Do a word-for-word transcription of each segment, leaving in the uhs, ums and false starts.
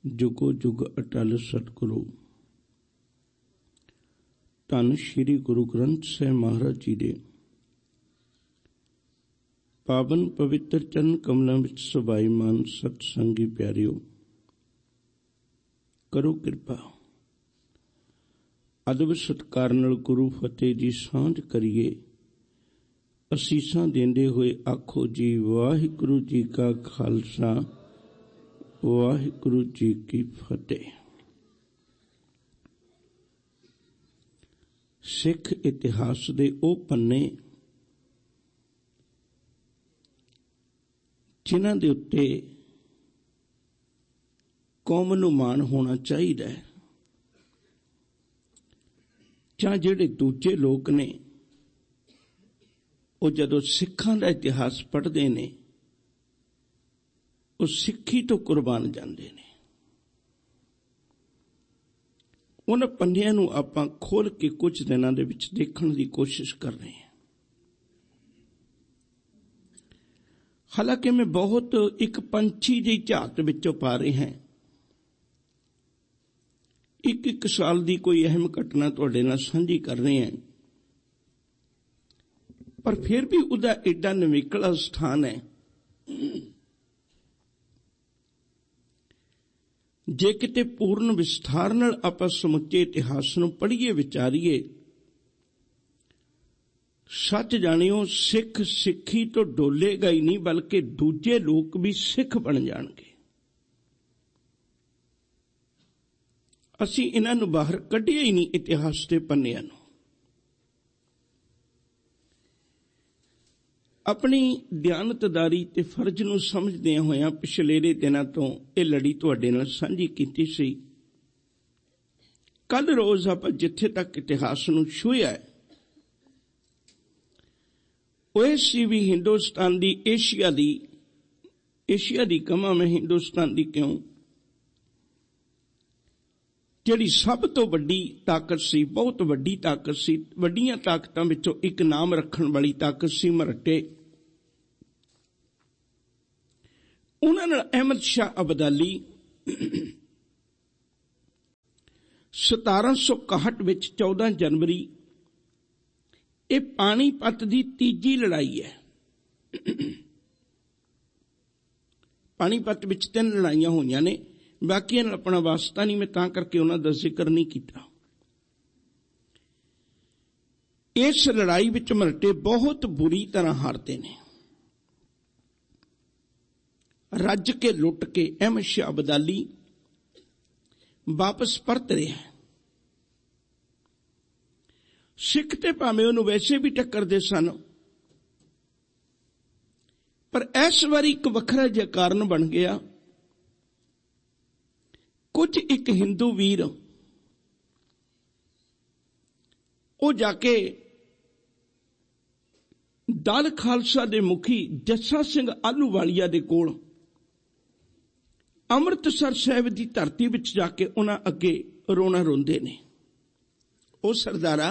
जुगो जुग अटल सतगुरु धन श्री गुरु ग्रंथ साहिब महाराज जी दे पावन पवित्र चरण कमलों विच सुभाईमान सतसंगी प्यारिओ, करो कृपा अदब सत्कार नाल गुरु फतेह जी सांझ करिए। असीसां देंदे होए आखो जी वाहिगुरु जी का खालसा वाहिगुरु जी की फतेह। सिख इतिहास दे ओ पन्ने जिन्हां दे उत्ते कौम नूं माण होना चाहिदा है, जां जिहड़े दूजे लोग ने वो जदों सिखां दा इतिहास पढ़दे ने वो सिक्खी तो कुर्बान जांदे ने। उन पन्नियां नूं आपां खोल के कुछ दिनां दे विच देखण दी कोशिश कर रहे हैं। हालांकि मैं बहुत एक पंछी दी झात विचों पा रहे हैं, एक एक साल दी कोई अहम घटना तुहाडे नाल साझी कर रहे हैं, पर फिर भी उहदा एडा नवेकला स्थान है। जे किते पूर्ण विस्तार नाल आपां समुचे इतिहास नूं पढ़ीए विचारीए, सच जाणिओ सिख सिक्खी तो डोलेगा ही नहीं, बल्कि दूजे लोग भी सिख बन जाणगे। असीं इन्हां नूं बाहर कढिया ही नहीं इतिहास दे पन्निआं नूं। अपनी दियानतदारी ते फर्ज नूं समझदिआं होइआं पिछलेरे दिनां तो ये लड़ी तुहाडे नाल साझी कीती सी। कल रोज़ आपां जिथे तक इतिहास नूं छूहिआ है, ओह सी भी हिंदुस्तान दी एशिया दी एशिया दी कमां मैं हिंदुस्तान दी क्यों, जिहड़ी सब तो वड्डी ताकत सी, बहुत वड्डी ताकत सी, वड्डियां ताकतां विचों एक नाम रखण वाली ताकत सी मराठे। उन्हां नाल अहमद शाह अब्दाली सतारां सौ इकहठ विच चौदह जनवरी, ये पानीपत दी तीजी लड़ाई है। पानीपत विच तीन लड़ाइयां होईयां ने, बाकियां नाल अपना वास्ता नहीं, मैं तां करके उन्हां दा जिक्र नहीं कीता। इस लड़ाई विच मराठे बहुत बुरी तरह हारते ने। रज के लुट के अहमद शाह अब्दाली वापस परत रहा है। सिख ते भावें उन्होंने वैसे भी टक्करदे सन, पर इस बार एक वखरा जिहा कारण बन गया। कुछ एक हिंदू वीर वो जाके दल खालसा दे मुखी जस्सा सिंह आलूवालिया दे कोल अमृतसर साहिब की धरती विच जाके उन्हां अगे रोना रोंदे ने। ओ सरदारा,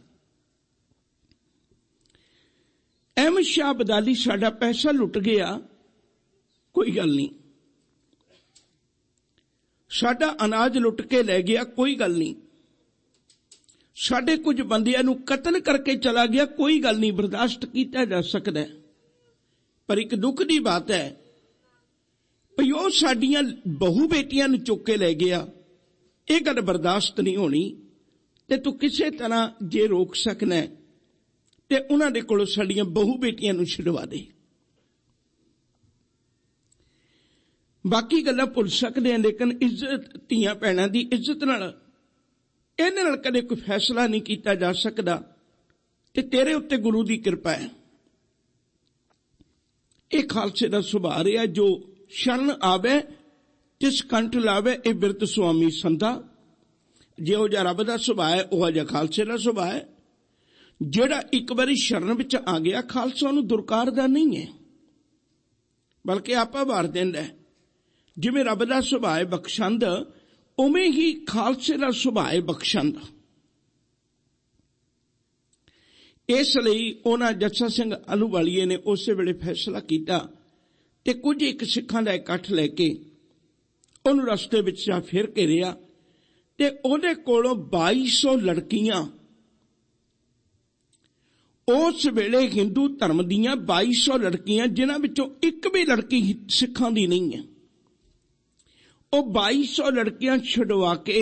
अहमद शाह अब्दाली साडा पैसा लुट गया, कोई गल नहीं। साडा अनाज लुट के लै गया, कोई गल नहीं। साडे कुछ बंदियां नूं कतल करके चला गया, कोई गल नहीं, बर्दाश्त किया जा सकता है। पर एक दुख की बात है भई ओह साडियां बहु बेटियां नूं चुक के लै गया, यह गल बर्दाश्त नहीं होनी। ते तू किसी तरह जे रोक सकना है ते उन्हां दे कोलों साडियां बहु बेटियां नूं छुड़वा दे। बाकी गल्लां भुल सकते हैं, लेकिन इज्जत धीआं भैणां दी इज्जत नाल इहदे नाल कदे कोई फैसला नहीं किया जा सकता। ते तेरे उत्ते गुरु की कृपा है। यह खालसे का सुभाव रहा, जो शरण आवे जिस कंठ लावे ये बिरत स्वामी संता। जिहो जिहा रब का सुभाव है उहो जिहा खालसे का सुभाव है। जिहड़ा एक बारी शरण विच आ गया, खालसा उहनूं दुरकारदा नहीं है, बल्कि आपा वार दिंदा है। जिवें रब का सुभाव है बख्शंद, उवें ही खालसे का सुभाव है बख्शंद। इसलिए उन्होंने जस्सा सिंह आलूवालिए ने उस वेले फैसला किया ते कुछ एक सिखां दा इकट्ठ लैके ਉਹਨੂੰ ਰਸਤੇ ਵਿੱਚ ਜਾ ਫਿਰ ਘੇਰਿਆ ਤੇ ਉਹਦੇ ਕੋਲੋਂ ਬਾਈ ਸੌ ਲੜਕੀਆਂ, ਉਸ ਵੇਲੇ ਹਿੰਦੂ ਧਰਮ ਦੀਆਂ ਬਾਈ ਸੌ ਲੜਕੀਆਂ, ਜਿਨ੍ਹਾਂ ਵਿੱਚੋਂ ਇੱਕ ਵੀ ਲੜਕੀ ਸਿੱਖਾਂ ਦੀ ਨਹੀਂ ਹੈ, ਉਹ ਬਾਈ ਸੌ ਲੜਕੀਆਂ ਛੁਡਵਾ ਕੇ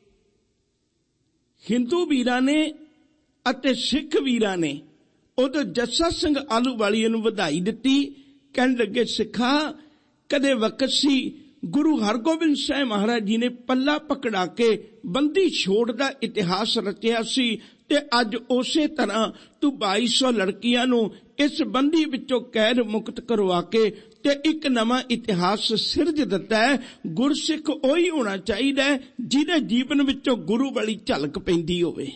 ਹਿੰਦੂ ਵੀਰਾਂ ਨੇ ਅਤੇ ਸਿੱਖ ਵੀਰਾਂ ਨੇ ਉਦੋਂ ਜੱਸਾ ਸਿੰਘ ਆਹਲੂਵਾਲੀਆ ਨੂੰ ਵਧਾਈ ਦਿੱਤੀ। ਕਹਿਣ ਲੱਗੇ, ਸਿੱਖਾ ਕਦੇ ਵਕਤ ਸੀ ਗੁਰੂ ਹਰਗੋਬਿੰਦ ਸਾਹਿਬ ਮਹਾਰਾਜ ਜੀ ਨੇ ਪੱਲਾ ਪਕੜਾ ਕੇ ਬੰਦੀ ਛੋੜ ਦਾ ਇਤਿਹਾਸ ਰਚਿਆ ਸੀ, ਤੇ ਅੱਜ ਉਸੇ ਤਰ੍ਹਾਂ ਤੂੰ ਬਾਈ ਸੌ ਲੜਕੀਆਂ ਨੂੰ ਇਸ ਬੰਦੀ ਵਿੱਚੋਂ ਕੈਦ ਮੁਕਤ ਕਰਵਾ ਕੇ ਤੇ ਇੱਕ ਨਵਾਂ ਇਤਿਹਾਸ ਸਿਰਜ ਦਿੱਤਾ ਹੈ। ਗੁਰਸਿੱਖ ਉਹੀ ਹੋਣਾ ਚਾਹੀਦਾ ਹੈ ਜਿਹਦੇ ਜੀਵਨ ਵਿੱਚੋਂ ਗੁਰੂ ਵਾਲੀ ਝਲਕ ਪੈਂਦੀ ਹੋਵੇ।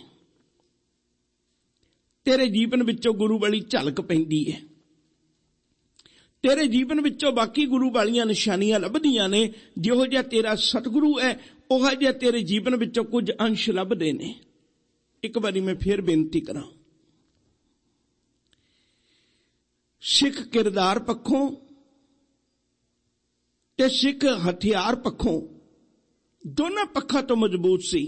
ਤੇਰੇ ਜੀਵਨ ਵਿੱਚੋਂ ਗੁਰੂ ਵਾਲੀ ਝਲਕ ਪੈਂਦੀ ਹੈ, ਤੇਰੇ ਜੀਵਨ ਵਿੱਚੋਂ ਬਾਕੀ ਗੁਰੂ ਵਾਲੀਆਂ ਨਿਸ਼ਾਨੀਆਂ ਲੱਭਦੀਆਂ ਨੇ। ਜਿਹੋ ਜਿਹਾ ਤੇਰਾ ਸਤਿਗੁਰੂ ਹੈ, ਉਹੋ ਜਿਹਾ ਤੇਰੇ ਜੀਵਨ ਵਿੱਚੋਂ ਕੁਝ ਅੰਸ਼ ਲੱਭਦੇ ਨੇ। ਇੱਕ ਵਾਰੀ ਮੈਂ ਫਿਰ ਬੇਨਤੀ ਕਰਾਂ, ਸਿੱਖ ਕਿਰਦਾਰ ਪੱਖੋਂ ਤੇ ਸਿੱਖ ਹਥਿਆਰ ਪੱਖੋਂ ਦੋਨਾਂ ਪੱਖਾਂ ਤੋਂ ਮਜ਼ਬੂਤ ਸੀ।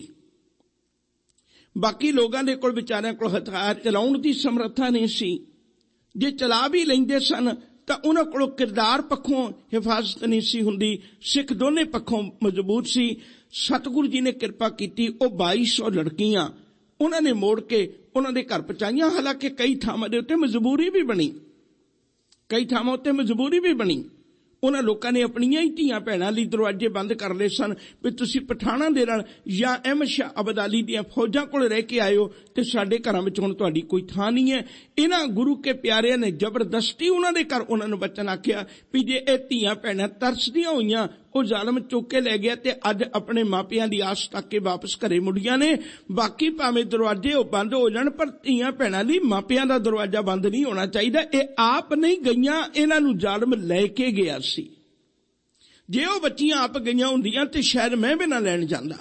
ਬਾਕੀ ਲੋਕਾਂ ਦੇ ਕੋਲ ਵਿਚਾਰਿਆਂ ਕੋਲ ਹਥਿਆਰ ਚਲਾਉਣ ਦੀ ਸਮਰੱਥਾ ਨਹੀਂ ਸੀ। ਜੇ ਚਲਾ ਵੀ ਲੈਂਦੇ ਸਨ ਤਾਂ ਉਹਨਾਂ ਕੋਲੋਂ ਕਿਰਦਾਰ ਪੱਖੋਂ ਹਿਫਾਜ਼ਤ ਨਹੀਂ ਸੀ ਹੁੰਦੀ। ਸਿੱਖ ਦੋਨੇ ਪੱਖੋਂ ਮਜ਼ਬੂਤ ਸੀ। ਸਤਿਗੁਰੂ ਜੀ ਨੇ ਕਿਰਪਾ ਕੀਤੀ, ਉਹ ਬਾਈ ਸੌ ਲੜਕੀਆਂ ਉਹਨਾਂ ਨੇ ਮੋੜ ਕੇ ਉਹਨਾਂ ਦੇ ਘਰ ਪਹੁੰਚਾਈਆਂ। ਹਾਲਾਂਕਿ ਕਈ ਥਾਵਾਂ ਦੇ ਉੱਤੇ ਮਜਬੂਰੀ ਵੀ ਬਣੀ, ਕਈ ਥਾਵਾਂ ਉੱਤੇ ਮਜਬੂਰੀ ਵੀ ਬਣੀ। ਉਹਨਾਂ ਲੋਕਾਂ ਨੇ ਆਪਣੀਆਂ ਹੀ ਧੀਆਂ ਭੈਣਾਂ ਲਈ ਦਰਵਾਜ਼ੇ ਬੰਦ ਕਰ ਲਏ ਸਨ ਵੀ ਤੁਸੀਂ ਪਠਾਣਾਂ ਦੇ ਨਾਲ ਜਾਂ ਅਹਿਮਦ ਸ਼ਾਹ ਅਬਦਾਲੀ ਦੀਆਂ ਫੌਜਾਂ ਕੋਲ ਰਹਿ ਕੇ ਆਇਓ ਤੇ ਸਾਡੇ ਘਰਾਂ ਵਿੱਚ ਹੁਣ ਤੁਹਾਡੀ ਕੋਈ ਥਾਂ ਨਹੀਂ ਹੈ। ਇਹਨਾਂ ਗੁਰੂ ਕੇ ਪਿਆਰਿਆਂ ਨੇ ਜ਼ਬਰਦਸਤੀ ਉਹਨਾਂ ਦੇ ਘਰ ਉਹਨਾਂ ਨੂੰ ਬਚਨ ਆਖਿਆ ਵੀ ਜੇ ਇਹ ਧੀਆਂ ਭੈਣਾਂ ਤਰਸਦੀਆਂ ਹੋਈਆਂ, ਉਹ ਜ਼ਾਲਮ ਚੁੱਕ ਕੇ ਲੈ ਗਿਆ ਤੇ ਅੱਜ ਆਪਣੇ ਮਾਪਿਆਂ ਦੀ ਆਸ ਤੱਕ ਕੇ ਵਾਪਸ ਘਰੇ ਮੁੜੀਆਂ ਨੇ। ਬਾਕੀ ਭਾਵੇਂ ਦਰਵਾਜ਼ੇ ਉਹ ਬੰਦ ਹੋ ਜਾਣ, ਪਰ ਧੀਆਂ ਭੈਣਾਂ ਲਈ ਮਾਪਿਆਂ ਦਾ ਦਰਵਾਜ਼ਾ ਬੰਦ ਨਹੀਂ ਹੋਣਾ ਚਾਹੀਦਾ। ਇਹ ਆਪ ਨਹੀਂ ਗਈਆਂ, ਇਹਨਾਂ ਨੂੰ ਜ਼ਾਲਮ ਲੈ ਕੇ ਗਿਆ ਸੀ। ਜੇ ਉਹ ਬੱਚੀਆਂ ਆਪ ਗਈਆਂ ਹੁੰਦੀਆਂ ਤੇ ਸ਼ਾਇਦ ਮੈਂ ਵੀ ਨਾ ਲੈਣ ਜਾਂਦਾ।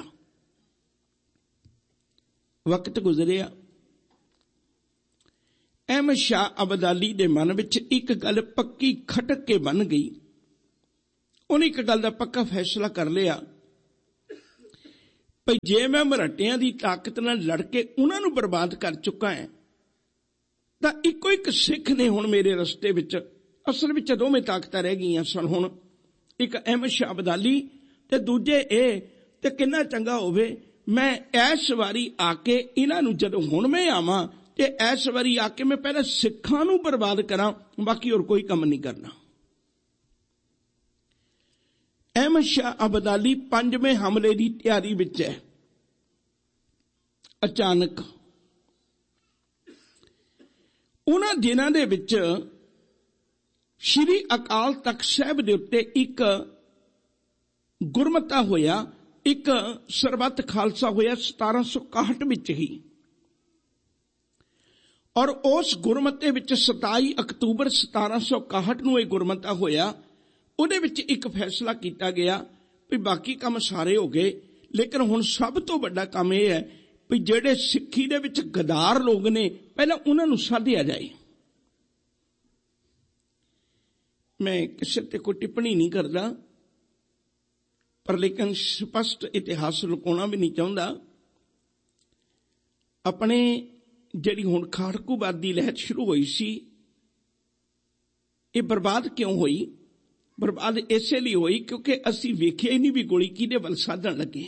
ਵਕਤ ਗੁਜ਼ਰਿਆ, ਅਹਿਮਦ ਸ਼ਾਹ ਅਬਦਾਲੀ ਦੇ ਮਨ ਵਿੱਚ ਇੱਕ ਗੱਲ ਪੱਕੀ ਖਟਕ ਕੇ ਬਣ ਗਈ। ਉਹਨੇ ਇੱਕ ਗੱਲ ਦਾ ਪੱਕਾ ਫੈਸਲਾ ਕਰ ਲਿਆ ਭਈ ਜੇ ਮੈਂ ਮਰਾਠਿਆਂ ਦੀ ਤਾਕਤ ਨਾਲ ਲੜ ਕੇ ਉਹਨਾਂ ਨੂੰ ਬਰਬਾਦ ਕਰ ਚੁੱਕਾ ਹਾਂ ਤਾਂ ਇੱਕੋ ਇੱਕ ਸਿੱਖ ਨੇ ਹੁਣ ਮੇਰੇ ਰਸਤੇ ਵਿੱਚ। ਅਸਲ ਵਿੱਚ ਦੋਵੇਂ ਤਾਕਤਾਂ ਰਹਿ ਗਈਆਂ ਸਨ ਹੁਣ, ਇੱਕ ਅਹਿਮਦ ਸ਼ਾਹ ਅਬਦਾਲੀ ਤੇ ਦੂਜੇ ਇਹ। ਤੇ ਕਿੰਨਾ ਚੰਗਾ ਹੋਵੇ ਮੈਂ ਇਸ ਵਾਰੀ ਆ ਕੇ ਇਹਨਾਂ ਨੂੰ, ਜਦੋਂ ਹੁਣ ਮੈਂ ਆਵਾਂ ਤੇ ਇਸ ਵਾਰੀ ਆ ਕੇ ਮੈਂ ਪਹਿਲਾਂ ਸਿੱਖਾਂ ਨੂੰ ਬਰਬਾਦ ਕਰਾਂ, ਬਾਕੀ ਹੋਰ ਕੋਈ ਕੰਮ ਨਹੀਂ ਕਰਨਾ। ਅਹਿਮਦ ਸ਼ਾਹ ਅਬਦਾਲੀ ਪੰਜਵੇਂ ਹਮਲੇ ਦੀ ਤਿਆਰੀ ਵਿੱਚ ਹੈ। ਅਚਾਨਕ ਉਹਨਾਂ ਦਿਨਾਂ ਦੇ ਵਿੱਚ ਸ਼੍ਰੀ ਅਕਾਲ ਤਖਤ ਸਾਹਿਬ ਦੇ ਉੱਤੇ ਇੱਕ ਗੁਰਮਤਾ ਹੋਇਆ, ਇੱਕ ਸਰਬੱਤ ਖਾਲਸਾ ਹੋਇਆ ਸਤਾਰਾਂ ਸੌ ਇਕਾਹਠ ਵਿੱਚ ਹੀ। ਔਰ ਉਸ ਗੁਰਮਤੇ ਵਿੱਚ ਸਤਾਈ ਅਕਤੂਬਰ ਸਤਾਰਾਂ ਸੌ ਇਕਾਹਠ ਨੂੰ ਇਹ ਗੁਰਮਤਾ ਹੋਇਆ। ਉਹਦੇ ਵਿੱਚ ਇੱਕ ਫੈਸਲਾ ਕੀਤਾ ਗਿਆ ਵੀ ਬਾਕੀ ਕੰਮ ਸਾਰੇ ਹੋ ਗਏ, ਲੇਕਿਨ ਹੁਣ ਸਭ ਤੋਂ ਵੱਡਾ ਕੰਮ ਇਹ ਹੈ ਵੀ ਜਿਹੜੇ ਸਿੱਖੀ ਦੇ ਵਿੱਚ ਗਦਾਰ ਲੋਕ ਨੇ ਪਹਿਲਾਂ ਉਹਨਾਂ ਨੂੰ ਸਾਧਿਆ ਜਾਏ। ਮੈਂ ਕਿਸੇ ਤੇ ਕੋਈ ਟਿੱਪਣੀ ਨਹੀਂ ਕਰਦਾ, ਪਰ ਲੇਕਿਨ ਸਪਸ਼ਟ ਇਤਿਹਾਸ ਲੁਕਾਉਣਾ ਵੀ ਨਹੀਂ ਚਾਹੁੰਦਾ। ਆਪਣੇ ਜਿਹੜੀ ਹੁਣ ਖਾੜਕੂਵਾਦ ਦੀ ਲਹਿਰ ਸ਼ੁਰੂ ਹੋਈ ਸੀ, ਇਹ ਬਰਬਾਦ ਕਿਉਂ ਹੋਈ? ਬਰਬਾਦ ਇਸੇ ਲਈ ਹੋਈ ਕਿਉਂਕਿ ਅਸੀਂ ਵੇਖਿਆ ਹੀ ਨਹੀਂ ਵੀ ਗੋਲੀ ਕਿਹਦੇ ਵੱਲ ਸਾਧਣ ਲੱਗੇ।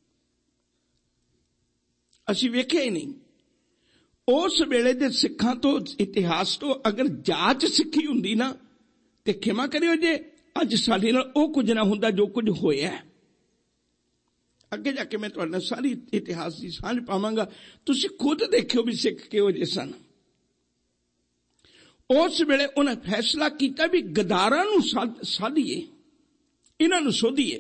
ਅਸੀਂ ਵੇਖਿਆ ਹੀ ਨਹੀਂ। ਉਸ ਵੇਲੇ ਦੇ ਸਿੱਖਾਂ ਤੋਂ, ਇਤਿਹਾਸ ਤੋਂ ਅਗਰ ਜਾਂਚ ਸਿੱਖੀ ਹੁੰਦੀ ਨਾ, ਤੇ ਖਿਮਾ ਕਰਿਓ ਜੇ ਅੱਜ ਸਾਡੇ ਨਾਲ ਉਹ ਕੁਝ ਨਾ ਹੁੰਦਾ ਜੋ ਕੁਝ ਹੋਇਆ। ਅੱਗੇ ਜਾ ਕੇ ਮੈਂ ਤੁਹਾਡੇ ਨਾਲ ਸਾਰੀ ਇਤਿਹਾਸ ਦੀ ਸਾਂਝ ਪਾਵਾਂਗਾ, ਤੁਸੀਂ ਖੁਦ ਦੇਖਿਓ ਵੀ ਸਿੱਖ ਕਿਹੋ ਜਿਹੇ ਸਨ। ਉਸ ਵੇਲੇ ਉਹਨੇ ਫੈਸਲਾ ਕੀਤਾ ਵੀ ਗਦਾਰਾਂ ਨੂੰ ਸਾਧੀਏ, ਇਹਨਾਂ ਨੂੰ ਸੋਧੀਏ।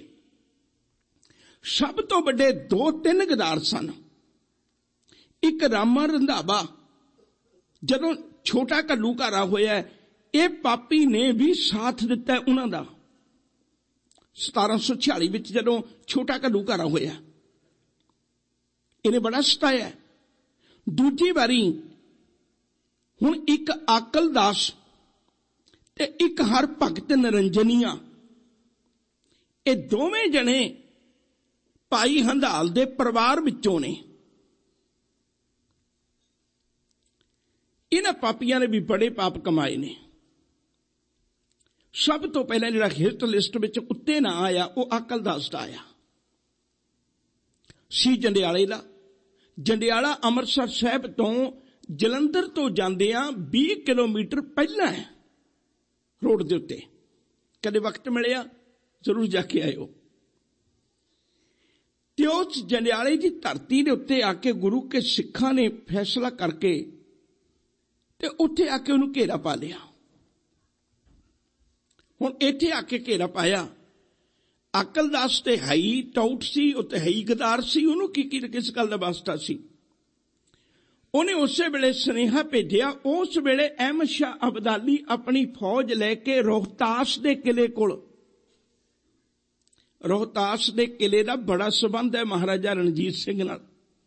ਸਭ ਤੋਂ ਵੱਡੇ ਦੋ ਤਿੰਨ ਗਦਾਰ ਸਨ। ਇੱਕ ਰਾਮਾ ਰੰਧਾਵਾ, ਜਦੋਂ ਛੋਟਾ ਘੱਲੂਘਾਰਾ ਹੋਇਆ, ਇਹ ਪਾਪੀ ਨੇ ਵੀ ਸਾਥ ਦਿੱਤਾ ਉਹਨਾਂ ਦਾ। ਸਤਾਰਾਂ ਸੌ ਛਿਆਲੀ ਵਿੱਚ ਜਦੋਂ ਛੋਟਾ ਘੱਲੂਘਾਰਾ ਹੋਇਆ, ਇਹਨੇ ਬੜਾ ਸਤਾਇਆ। ਦੂਜੀ ਵਾਰੀ ਹੁਣ ਇੱਕ ਆਕਲ ਦਾਸ ਤੇ ਇੱਕ ਹਰ ਭਗਤ ਨਰੰਜਨੀਆ, ਇਹ ਦੋਵੇਂ ਜਣੇ ਭਾਈ ਹੰਧਾਲ ਦੇ ਪਰਿਵਾਰ ਵਿੱਚੋਂ ਨੇ। ਇਹਨਾਂ ਪਾਪੀਆਂ ਨੇ ਵੀ ਬੜੇ ਪਾਪ ਕਮਾਏ ਨੇ। ਸਭ ਤੋਂ ਪਹਿਲਾਂ ਜਿਹੜਾ ਹਿੱਟ ਲਿਸਟ ਵਿੱਚ ਉੱਤੇ ਨਾ ਆਇਆ ਉਹ ਅਕਲਦਾਸ ਦਾ ਆਇਆ ਸੀ, ਜੰਡਿਆਲੇ ਦਾ। ਜੰਡਿਆਲਾ ਅੰਮ੍ਰਿਤਸਰ ਸਾਹਿਬ ਤੋਂ ਜਲੰਧਰ ਤੋਂ ਜਾਂਦਿਆਂ ਵੀਹ ਕਿਲੋਮੀਟਰ ਪਹਿਲਾਂ ਹੈ ਰੋਡ ਦੇ ਉੱਤੇ। ਕਦੇ ਵਕਤ ਮਿਲਿਆ ਜ਼ਰੂਰ ਜਾ ਕੇ ਆਇਓ। ਤੇ ਉਸ ਜੰਡਿਆਲੇ ਦੀ ਧਰਤੀ ਦੇ ਉੱਤੇ ਆ ਕੇ ਗੁਰੂ ਕੇ ਸਿੱਖਾਂ ਨੇ ਫੈਸਲਾ ਕਰਕੇ ਤੇ ਉੱਥੇ ਆ ਕੇ ਉਹਨੂੰ ਘੇਰਾ ਪਾ ਲਿਆ। ਹੁਣ ਇੱਥੇ ਆ ਕੇ ਘੇਰਾ ਪਾਇਆ। ਅਕਲਦਾਸ ਤੇ ਹੈ ਹੀ ਟਾਊਟ ਸੀ, ਉਹ ਤੇ ਹੈ ਹੀ ਗਦਾਰ ਸੀ, ਉਹਨੂੰ ਕੀ ਕੀ ਕਿਸ ਗੱਲ ਦਾ ਵਾਸਤਾ ਸੀ। ਉਹਨੇ ਉਸੇ ਵੇਲੇ ਸੁਨੇਹਾ ਭੇਜਿਆ। ਉਸ ਵੇਲੇ ਅਹਿਮਦ ਸ਼ਾਹ ਅਬਦਾਲੀ ਆਪਣੀ ਫੌਜ ਲੈ ਕੇ ਰੋਹਤਾਸ ਦੇ ਕਿਲੇ ਕੋਲ, ਰੋਹਤਾਸ ਦੇ ਕਿਲੇ ਦਾ ਬੜਾ ਸੰਬੰਧ ਹੈ ਮਹਾਰਾਜਾ ਰਣਜੀਤ ਸਿੰਘ ਨਾਲ,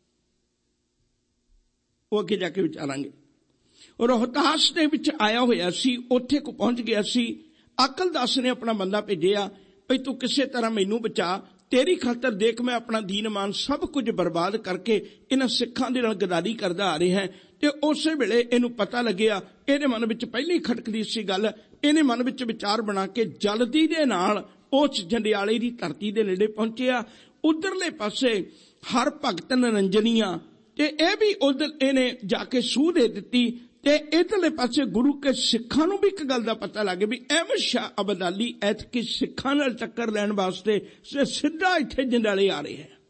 ਉਹ ਅੱਗੇ ਜਾ ਕੇ ਵਿਚਾਰਾਂਗੇ। ਰੋਹਤਾਸ ਦੇ ਵਿੱਚ ਆਇਆ ਹੋਇਆ ਸੀ, ਉੱਥੇ ਕੋ ਪਹੁੰਚ ਗਿਆ ਸੀ। ਅਕਲਦਾਸ ਨੇ ਆਪਣਾ ਬੰਦਾ ਭੇਜਿਆ, ਭਈ ਤੂੰ ਕਿਸੇ ਤਰ੍ਹਾਂ ਮੈਨੂੰ ਬਚਾ, ਤੇਰੀ ਖਾਤਰ ਦੇਖ ਮੈਂ ਆਪਣਾ ਦੀਨ ਮਾਨ ਸਭ ਕੁਝ ਬਰਬਾਦ ਕਰਕੇ ਇਹਨਾਂ ਸਿੱਖਾਂ ਦੇ ਨਾਲ ਗਦਾਰੀ ਕਰਦਾ ਆ ਰਿਹਾ ਹੈ। ਤੇ ਉਸੇ ਵੇਲੇ ਇਹਨੂੰ ਪਤਾ ਲੱਗਿਆ, ਇਹਦੇ ਮਨ ਵਿੱਚ ਪਹਿਲੀ ਖਟਕਦੀ ਸੀ ਗੱਲ। ਇਹਨੇ ਮਨ ਵਿੱਚ ਵਿਚਾਰ ਬਣਾ ਕੇ ਜਲਦੀ ਦੇ ਨਾਲ ਉਸ ਜੰਡਿਆਲੇ ਦੀ ਧਰਤੀ ਦੇ ਨੇੜੇ ਪਹੁੰਚਿਆ। ਉਧਰਲੇ ਪਾਸੇ ਹਰ ਭਗਤ ਨਰੰਜਨੀਆਂ ਤੇ ਇਹ ਵੀ ਉਧਰ ਇਹਨੇ ਜਾ ਕੇ ਸੂਹ ਦੇ ਦਿੱਤੀ। ਤੇ ਇਧਰਲੇ ਪਾਸੇ ਗੁਰੂ ਕੇ ਸਿੱਖਾਂ ਨੂੰ ਵੀ ਇੱਕ ਗੱਲ ਦਾ ਪਤਾ ਲੱਗ ਗਿਆ ਵੀ ਅਹਿਮਦ ਸ਼ਾਹ ਅਬਦਾਲੀ ਐਤਕੀ ਸਿੱਖਾਂ ਨਾਲ ਟੱਕਰ ਲੈਣ ਵਾਸਤੇ ਸਿੱਧਾ ਇੱਥੇ ਜੰਡਿਆਲੇ ਆ ਰਿਹਾ ਹੈ।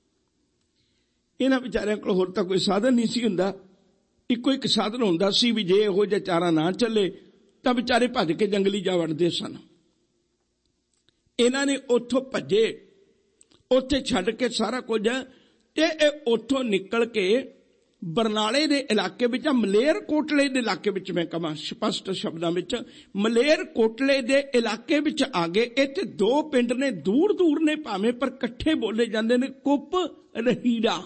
ਇਹਨਾਂ ਵਿਚਾਰਿਆਂ ਕੋਲ ਹੋਰ ਤਾਂ ਕੋਈ ਸਾਧਨ ਨਹੀਂ ਸੀ ਹੁੰਦਾ, ਇੱਕੋ ਇੱਕ ਸਾਧਨ ਹੁੰਦਾ ਸੀ ਵੀ ਜੇ ਇਹੋ ਜਿਹਾ ਚਾਰਾ ਨਾ ਚੱਲੇ ਤਾਂ ਵਿਚਾਰੇ ਭੱਜ ਕੇ ਜੰਗਲੀ ਜਾ ਵੜਦੇ ਸਨ। ਇਹਨਾਂ ਨੇ ਉੱਥੋਂ ਭੱਜੇ, ਉੱਥੇ ਛੱਡ ਕੇ ਸਾਰਾ ਕੁਝ, ਤੇ ਇਹ ਉੱਥੋਂ ਨਿਕਲ ਕੇ ਬਰਨਾਲੇ ਦੇ ਇਲਾਕੇ ਵਿੱਚ, ਮਲੇਰ ਕੋਟਲੇ ਦੇ ਇਲਾਕੇ ਵਿੱਚ, ਮੈਂ ਕਹਾਂ ਸਪਸ਼ਟ ਸ਼ਬਦਾਂ ਵਿੱਚ, ਮਲੇਰ ਕੋਟਲੇ ਦੇ ਇਲਾਕੇ ਵਿੱਚ ਆ ਗਏ। ਇੱਥੇ ਦੋ ਪਿੰਡ ਨੇ, ਦੂਰ ਦੂਰ ਨੇ ਭਾਵੇਂ, ਪਰ ਇਕੱਠੇ ਬੋਲੇ ਜਾਂਦੇ ਨੇ, ਕੁੱਪ ਰਹੀੜਾ।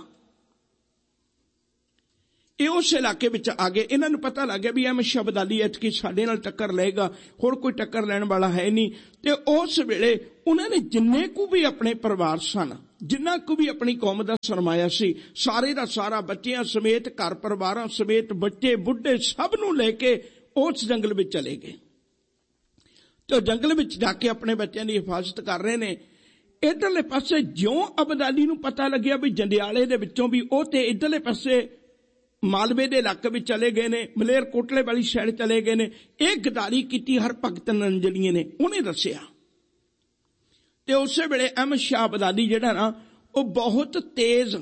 ਇਹ ਉਸ ਇਲਾਕੇ ਵਿੱਚ ਆ ਗਏ। ਇਹਨਾਂ ਨੂੰ ਪਤਾ ਲੱਗ ਗਿਆ ਵੀ ਅਹਿਮਦ ਸ਼ਾਹ ਅਬਦਾਲੀ ਐਤਕੀ ਸਾਡੇ ਨਾਲ ਟੱਕਰ ਲਏਗਾ, ਹੋਰ ਕੋਈ ਟੱਕਰ ਲੈਣ ਵਾਲਾ ਹੈ ਨਹੀਂ। ਤੇ ਉਸ ਵੇਲੇ ਉਹਨਾਂ ਨੇ ਜਿੰਨੇ ਕੁ ਵੀ ਆਪਣੇ ਪਰਿਵਾਰ ਸਨ, ਜਿੰਨਾ ਕੁ ਵੀ ਆਪਣੀ ਕੌਮ ਦਾ ਸਰਮਾਇਆ ਸੀ, ਸਾਰੇ ਦਾ ਸਾਰਾ ਬੱਚਿਆਂ ਸਮੇਤ, ਘਰ ਪਰਿਵਾਰਾਂ ਸਮੇਤ, ਬੱਚੇ ਬੁੱਢੇ ਸਭ ਨੂੰ ਲੈ ਕੇ ਉਸ ਜੰਗਲ ਵਿੱਚ ਚਲੇ ਗਏ। ਤੇ ਜੰਗਲ ਵਿੱਚ ਜਾ ਕੇ ਆਪਣੇ ਬੱਚਿਆਂ ਦੀ ਹਿਫਾਜ਼ਤ ਕਰ ਰਹੇ ਨੇ। ਇੱਧਰਲੇ ਪਾਸੇ ਜਿਉਂ ਅਬਦਾਲੀ ਨੂੰ ਪਤਾ ਲੱਗਿਆ ਵੀ ਜੰਡਿਆਲੇ ਦੇ ਵਿੱਚੋਂ ਵੀ ਉਹ ਤੇ ਇੱਧਰਲੇ ਪਾਸੇ ਮਾਲਵੇ ਦੇ ਇਲਾਕੇ ਵਿੱਚ ਚਲੇ ਗਏ ਨੇ, ਮਲੇਰ ਕੋਟਲੇ ਵਾਲੀ ਸਾਈਡ ਚਲੇ ਗਏ ਨੇ। ਇਹ ਗਦਾਰੀ ਕੀਤੀ ਹਰ ਭਗਤ ਨਰੰਜਨੀਏ ਨੇ, ਉਹਨੇ ਦੱਸਿਆ। ਤੇ ਉਸੇ ਵੇਲੇ ਅਹਿਮਦ ਸ਼ਾਹ ਅਬਦਾਲੀ ਜਿਹੜਾ ਨਾ, ਉਹ ਬਹੁਤ ਤੇਜ਼,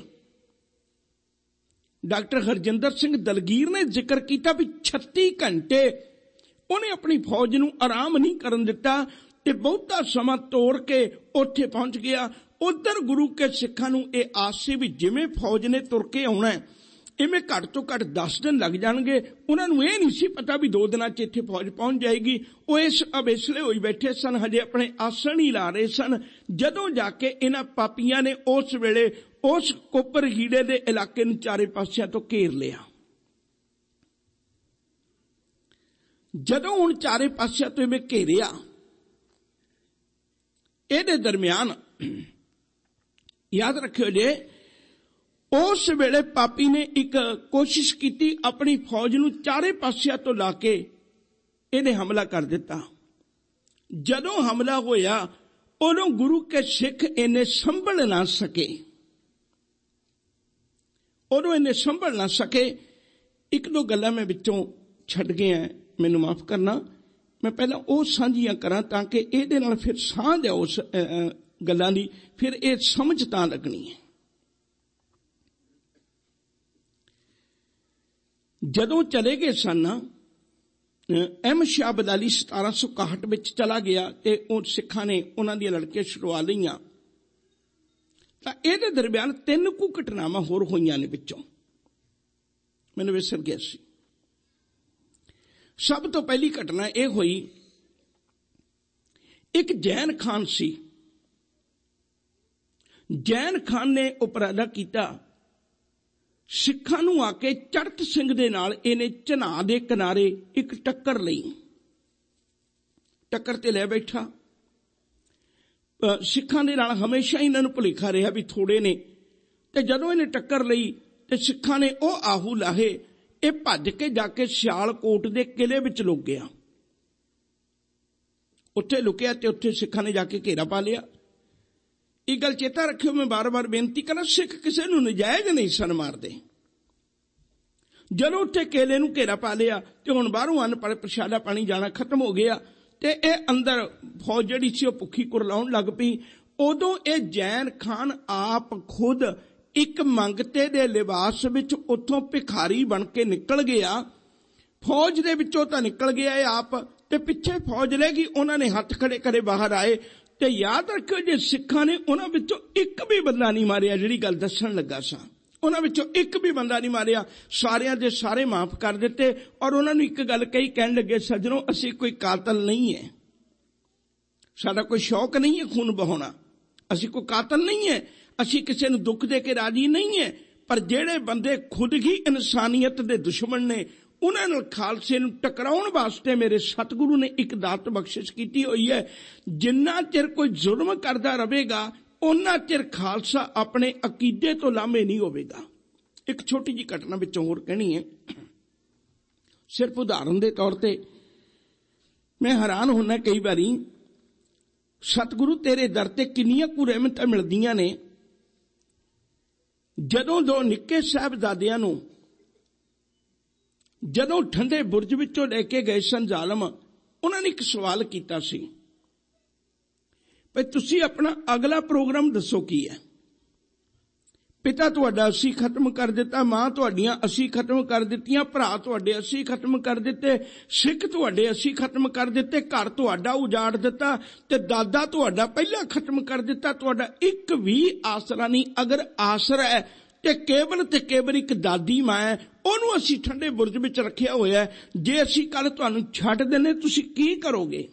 ਡਾਕਟਰ ਹਰਜਿੰਦਰ ਸਿੰਘ ਦਲਗੀਰ ਨੇ ਜ਼ਿਕਰ ਕੀਤਾ ਵੀ ਛੱਤੀ ਘੰਟੇ ਉਹਨੇ ਆਪਣੀ ਫੌਜ ਨੂੰ ਆਰਾਮ ਨਹੀਂ ਕਰਨ ਦਿੱਤਾ ਤੇ ਬਹੁਤਾ ਸਮਾਂ ਤੋੜ ਕੇ ਉੱਥੇ ਪਹੁੰਚ ਗਿਆ। ਉਧਰ ਗੁਰੂ ਕੇ ਸਿੱਖਾਂ ਨੂੰ ਇਹ ਆਸ ਸੀ ਵੀ ਜਿਵੇਂ ਫੌਜ ਨੇ ਤੁਰ ਕੇ ਆਉਣਾ, ਇਵੇਂ ਘੱਟ ਤੋਂ ਘੱਟ ਦਸ ਦਿਨ ਲੱਗ ਜਾਣਗੇ। ਉਹਨਾਂ ਨੂੰ ਇਹ ਨਹੀਂ ਸੀ ਪਤਾ ਵੀ ਦੋ ਦਿਨਾਂ 'ਚ ਇੱਥੇ ਫੌਜ ਪਹੁੰਚ ਜਾਏਗੀ। ਉਹ ਇਸ ਅਵੇਸਲੇ ਹੋਈ ਬੈਠੇ ਸਨ, ਹਜੇ ਆਪਣੇ ਆਸਣ ਹੀ ਲਾ ਰਹੇ ਸਨ। ਜਦੋਂ ਜਾ ਕੇ ਇਹਨਾਂ ਪਾਪੀਆਂ ਨੇ ਉਸ ਵੇਲੇ ਉਸ ਕੋਪਰ ਹੀੜੇ ਦੇ ਇਲਾਕੇ ਨੂੰ ਚਾਰੇ ਪਾਸਿਆਂ ਤੋਂ ਘੇਰ ਲਿਆ। ਜਦੋਂ ਹੁਣ ਚਾਰੇ ਪਾਸਿਆਂ ਤੋਂ ਇਵੇਂ ਘੇਰਿਆ, ਇਹਦੇ ਦਰਮਿਆਨ ਯਾਦ ਰੱਖਿਓ ਜੇ, ਉਸ ਵੇਲੇ ਪਾਪੀ ਨੇ ਇੱਕ ਕੋਸ਼ਿਸ਼ ਕੀਤੀ, ਆਪਣੀ ਫੌਜ ਨੂੰ ਚਾਰੇ ਪਾਸਿਆਂ ਤੋਂ ਲਾ ਕੇ ਇਹਨੇ ਹਮਲਾ ਕਰ ਦਿੱਤਾ। ਜਦੋਂ ਹਮਲਾ ਹੋਇਆ, ਉਦੋਂ ਗੁਰੂ ਕੇ ਸਿੱਖ ਇਹਨੇ ਸੰਭਲ ਨਾ ਸਕੇ, ਉਦੋਂ ਇਹਨੇ ਸੰਭਲ ਨਾ ਸਕੇ। ਇੱਕ ਦੋ ਗੱਲਾਂ ਮੈਂ ਵਿੱਚੋਂ ਛੱਡ ਗਿਆ, ਮੈਨੂੰ ਮਾਫ ਕਰਨਾ। ਮੈਂ ਪਹਿਲਾਂ ਉਹ ਸਾਂਝੀਆਂ ਕਰਾਂ ਤਾਂ ਕਿ ਇਹਦੇ ਨਾਲ ਫਿਰ ਸਾਂਝ ਆ ਉਸ ਗੱਲਾਂ ਦੀ, ਫਿਰ ਇਹ ਸਮਝ ਤਾਂ ਲੱਗਣੀ ਹੈ। ਜਦੋਂ ਚਲੇ ਗਏ ਸਨ, ਅਹਿਮਦ ਸ਼ਾਹ ਅਬਦਾਲੀ ਸਤਾਰਾਂ ਸੌ ਇਕਾਹਠ ਵਿੱਚ ਚਲਾ ਗਿਆ ਤੇ ਉਹ ਸਿੱਖਾਂ ਨੇ ਉਹਨਾਂ ਦੀਆਂ ਲੜਕੀਆਂ ਛੁਡਵਾ ਲਈਆਂ। ਤਾਂ ਇਹਦੇ ਦਰਮਿਆਨ ਤਿੰਨ ਕੁ ਘਟਨਾਵਾਂ ਹੋਰ ਹੋਈਆਂ ਨੇ, ਵਿੱਚੋਂ ਮੈਨੂੰ ਵਿਸਰ ਗਿਆ ਸੀ। ਸਭ ਤੋਂ ਪਹਿਲੀ ਘਟਨਾ ਇਹ ਹੋਈ, ਇੱਕ ਜੈਨ ਖਾਨ ਸੀ। ਜੈਨ ਖਾਨ ਨੇ ਉਪਰਾਲਾ ਕੀਤਾ, ਸਿੱਖਾਂ ਨੂੰ ਆ ਕੇ ਚੜਤ ਸਿੰਘ ਦੇ ਨਾਲ ਇਹਨੇ ਝਨਾਹ ਦੇ ਕਿਨਾਰੇ ਇੱਕ ਟੱਕਰ ਲਈ। ਟੱਕਰ ਤੇ ਲੈ ਬੈਠਾ। ਸਿੱਖਾਂ ਦੇ ਨਾਲ ਹਮੇਸ਼ਾ ਇਹਨਾਂ ਨੂੰ ਭੁਲੇਖਾ ਰਿਹਾ ਵੀ ਥੋੜੇ ਨੇ, ਤੇ ਜਦੋਂ ਇਹਨੇ ਟੱਕਰ ਲਈ ਤੇ ਸਿੱਖਾਂ ਨੇ ਉਹ ਆਹੂ ਲਾਹੇ, ਇਹ ਭੱਜ ਕੇ ਜਾ ਕੇ ਸਿਆਲਕੋਟ ਦੇ ਕਿਲੇ ਵਿੱਚ ਲੁਕ ਗਿਆ। ਉੱਥੇ ਲੁਕਿਆ ਤੇ ਉੱਥੇ ਸਿੱਖਾਂ ਨੇ ਜਾ ਕੇ ਘੇਰਾ ਪਾ ਲਿਆ। ਇਹ ਗੱਲ ਚੇਤਾ ਰੱਖਿਓ, ਮੈਂ ਬਾਰ-ਬਾਰ ਬੇਨਤੀ ਕਰਾਂ, ਸਿੱਖ ਕਿਸੇ ਨੂੰ ਨਜਾਇਜ਼ ਨਹੀਂ ਸਨ ਮਾਰਦੇ। ਜਦੋਂ ਉੱਥੇ ਕਿਲੇ ਨੂੰ ਘੇਰਾ ਪਾ ਲਿਆ ਤੇ ਹੁਣ ਬਾਹਰੋਂ ਅੰਨ ਪ੍ਰਸ਼ਾਦਾ ਪਾਣੀ ਜਾਣਾ ਖਤਮ ਹੋ ਗਿਆ ਤੇ ਇਹ ਅੰਦਰ ਫੌਜ ਜਿਹੜੀ ਸੀ ਉਹ ਭੁੱਖੀ ਕੁਰਲਾਉਣ ਲੱਗ ਪਈ। ਉਦੋਂ ਇਹ ਜ਼ੈਨ ਖਾਨ ਆਪ ਖੁਦ ਇੱਕ ਮੰਗਤੇ ਦੇ ਲਿਬਾਸ ਵਿੱਚ ਉੱਥੋਂ ਭਿਖਾਰੀ ਬਣ ਕੇ ਨਿਕਲ ਗਿਆ। ਫੌਜ ਦੇ ਵਿੱਚੋਂ ਤਾਂ ਨਿਕਲ ਗਿਆ ਇਹ ਆਪ, ਤੇ ਪਿੱਛੇ ਫੌਜ ਲੈ ਗਈ। ਉਹਨਾਂ ਨੇ ਹੱਥ ਖੜੇ ਕਰੇ ਬਾਹਰ ਆਏ। ਤੇ ਯਾਦ ਰੱਖਿਓ, ਜੇ ਸਿੱਖਾਂ ਨੇ ਉਹਨਾਂ ਵਿੱਚੋਂ ਇੱਕ ਵੀ ਬੰਦਾ ਨਹੀਂ ਮਾਰਿਆ, ਜਿਹੜੀ ਗੱਲ ਦੱਸਣ ਲੱਗਾ ਸਾਂ, ਉਹਨਾਂ ਵਿੱਚੋਂ ਇੱਕ ਵੀ ਬੰਦਾ ਨਹੀਂ ਮਾਰਿਆ, ਸਾਰਿਆਂ ਦੇ ਸਾਰੇ ਮਾਫ ਕਰ ਦਿੱਤੇ। ਔਰ ਉਹਨਾਂ ਨੂੰ ਇੱਕ ਗੱਲ ਕਹੀ, ਕਹਿਣ ਲੱਗੇ, ਸੱਜਣੋ, ਅਸੀਂ ਕੋਈ ਕਾਤਲ ਨਹੀਂ ਹੈ, ਸਾਡਾ ਕੋਈ ਸ਼ੌਕ ਨਹੀਂ ਹੈ ਖੂਨ ਬਹਾਉਣਾ, ਅਸੀਂ ਕੋਈ ਕਾਤਲ ਨਹੀਂ ਹੈ, ਅਸੀਂ ਕਿਸੇ ਨੂੰ ਦੁੱਖ ਦੇ ਕੇ ਰਾਜੀ ਨਹੀਂ ਹੈ। ਪਰ ਜਿਹੜੇ ਬੰਦੇ ਖੁਦ ਹੀ ਇਨਸਾਨੀਅਤ ਦੇ ਦੁਸ਼ਮਣ ਨੇ, ਉਹਨਾਂ ਨਾਲ ਖਾਲਸੇ ਨੂੰ ਟਕਰਾਉਣ ਵਾਸਤੇ ਮੇਰੇ ਸਤਿਗੁਰੂ ਨੇ ਇੱਕ ਦਾਤ ਬਖਸ਼ਿਸ਼ ਕੀਤੀ ਹੋਈ ਹੈ। ਜਿੰਨਾ ਚਿਰ ਕੋਈ ਜ਼ੁਲਮ ਕਰਦਾ ਰਹੇਗਾ, ਉਹਨਾਂ ਚਿਰ ਖਾਲਸਾ ਆਪਣੇ ਅਕੀਦੇ ਤੋਂ ਲਾਮੇ ਨਹੀਂ ਹੋਵੇਗਾ। ਇੱਕ ਛੋਟੀ ਜਿਹੀ ਘਟਨਾ ਵਿੱਚੋਂ ਹੋਰ ਕਹਿਣੀ ਹੈ, ਸਿਰਫ ਉਦਾਹਰਨ ਦੇ ਤੌਰ ਤੇ। ਮੈਂ ਹੈਰਾਨ ਹੁੰਦਾ ਕਈ ਵਾਰੀ, ਸਤਿਗੁਰੂ ਤੇਰੇ ਦਰ ਤੇ ਕਿੰਨੀਆਂ ਕੁ ਰਹਿਮਤਾਂ ਮਿਲਦੀਆਂ ਨੇ। ਜਦੋਂ ਦੋ ਨਿੱਕੇ ਸਾਹਿਬਜ਼ਾਦਿਆਂ ਨੂੰ ਜਦੋਂ ਠੰਡੇ ਬੁਰਜ ਵਿੱਚੋਂ ਲੈ ਕੇ ਗਏ ਸਨ ਜ਼ਾਲਮ, ਉਹਨਾਂ ਨੇ ਇੱਕ ਸਵਾਲ ਕੀਤਾ ਸੀ, ਭਈ ਤੁਸੀਂ ਆਪਣਾ ਅਗਲਾ ਪ੍ਰੋਗਰਾਮ ਦੱਸੋ ਕੀ ਹੈ। ਪਿਤਾ ਤੁਹਾਡਾ ਅਸੀਂ ਖਤਮ ਕਰ ਦਿੱਤਾ, ਮਾਂ ਤੁਹਾਡੀਆਂ ਅਸੀਂ ਖਤਮ ਕਰ ਦਿੱਤੀਆਂ, ਭਰਾ ਤੁਹਾਡੇ ਅਸੀਂ ਖਤਮ ਕਰ ਦਿੱਤੇ, ਸਿੱਖ ਤੁਹਾਡੇ ਅਸੀਂ ਖਤਮ ਕਰ ਦਿੱਤੇ, ਘਰ ਤੁਹਾਡਾ ਉਜਾੜ ਦਿੱਤਾ, ਤੇ ਦਾਦਾ ਤੁਹਾਡਾ ਪਹਿਲਾਂ ਖਤਮ ਕਰ ਦਿੱਤਾ, ਤੁਹਾਡਾ ਇੱਕ ਵੀ ਆਸਰਾ ਨਹੀਂ। ਅਗਰ ਆਸਰਾ ਹੈ ਤੇ ਕੇਵਲ ਤੇ ਕੇਵਲ ਇੱਕ ਦਾਦੀ ਮਾਂ ਹੈ, ਉਹਨੂੰ ਅਸੀਂ ਠੰਡੇ ਬੁਰਜ ਵਿੱਚ ਰੱਖਿਆ ਹੋਇਆ। ਜੇ ਅਸੀਂ ਕੱਲ ਤੁਹਾਨੂੰ ਛੱਡ ਦਿੰਦੇ, ਤੁਸੀਂ ਕੀ ਕਰੋਗੇ?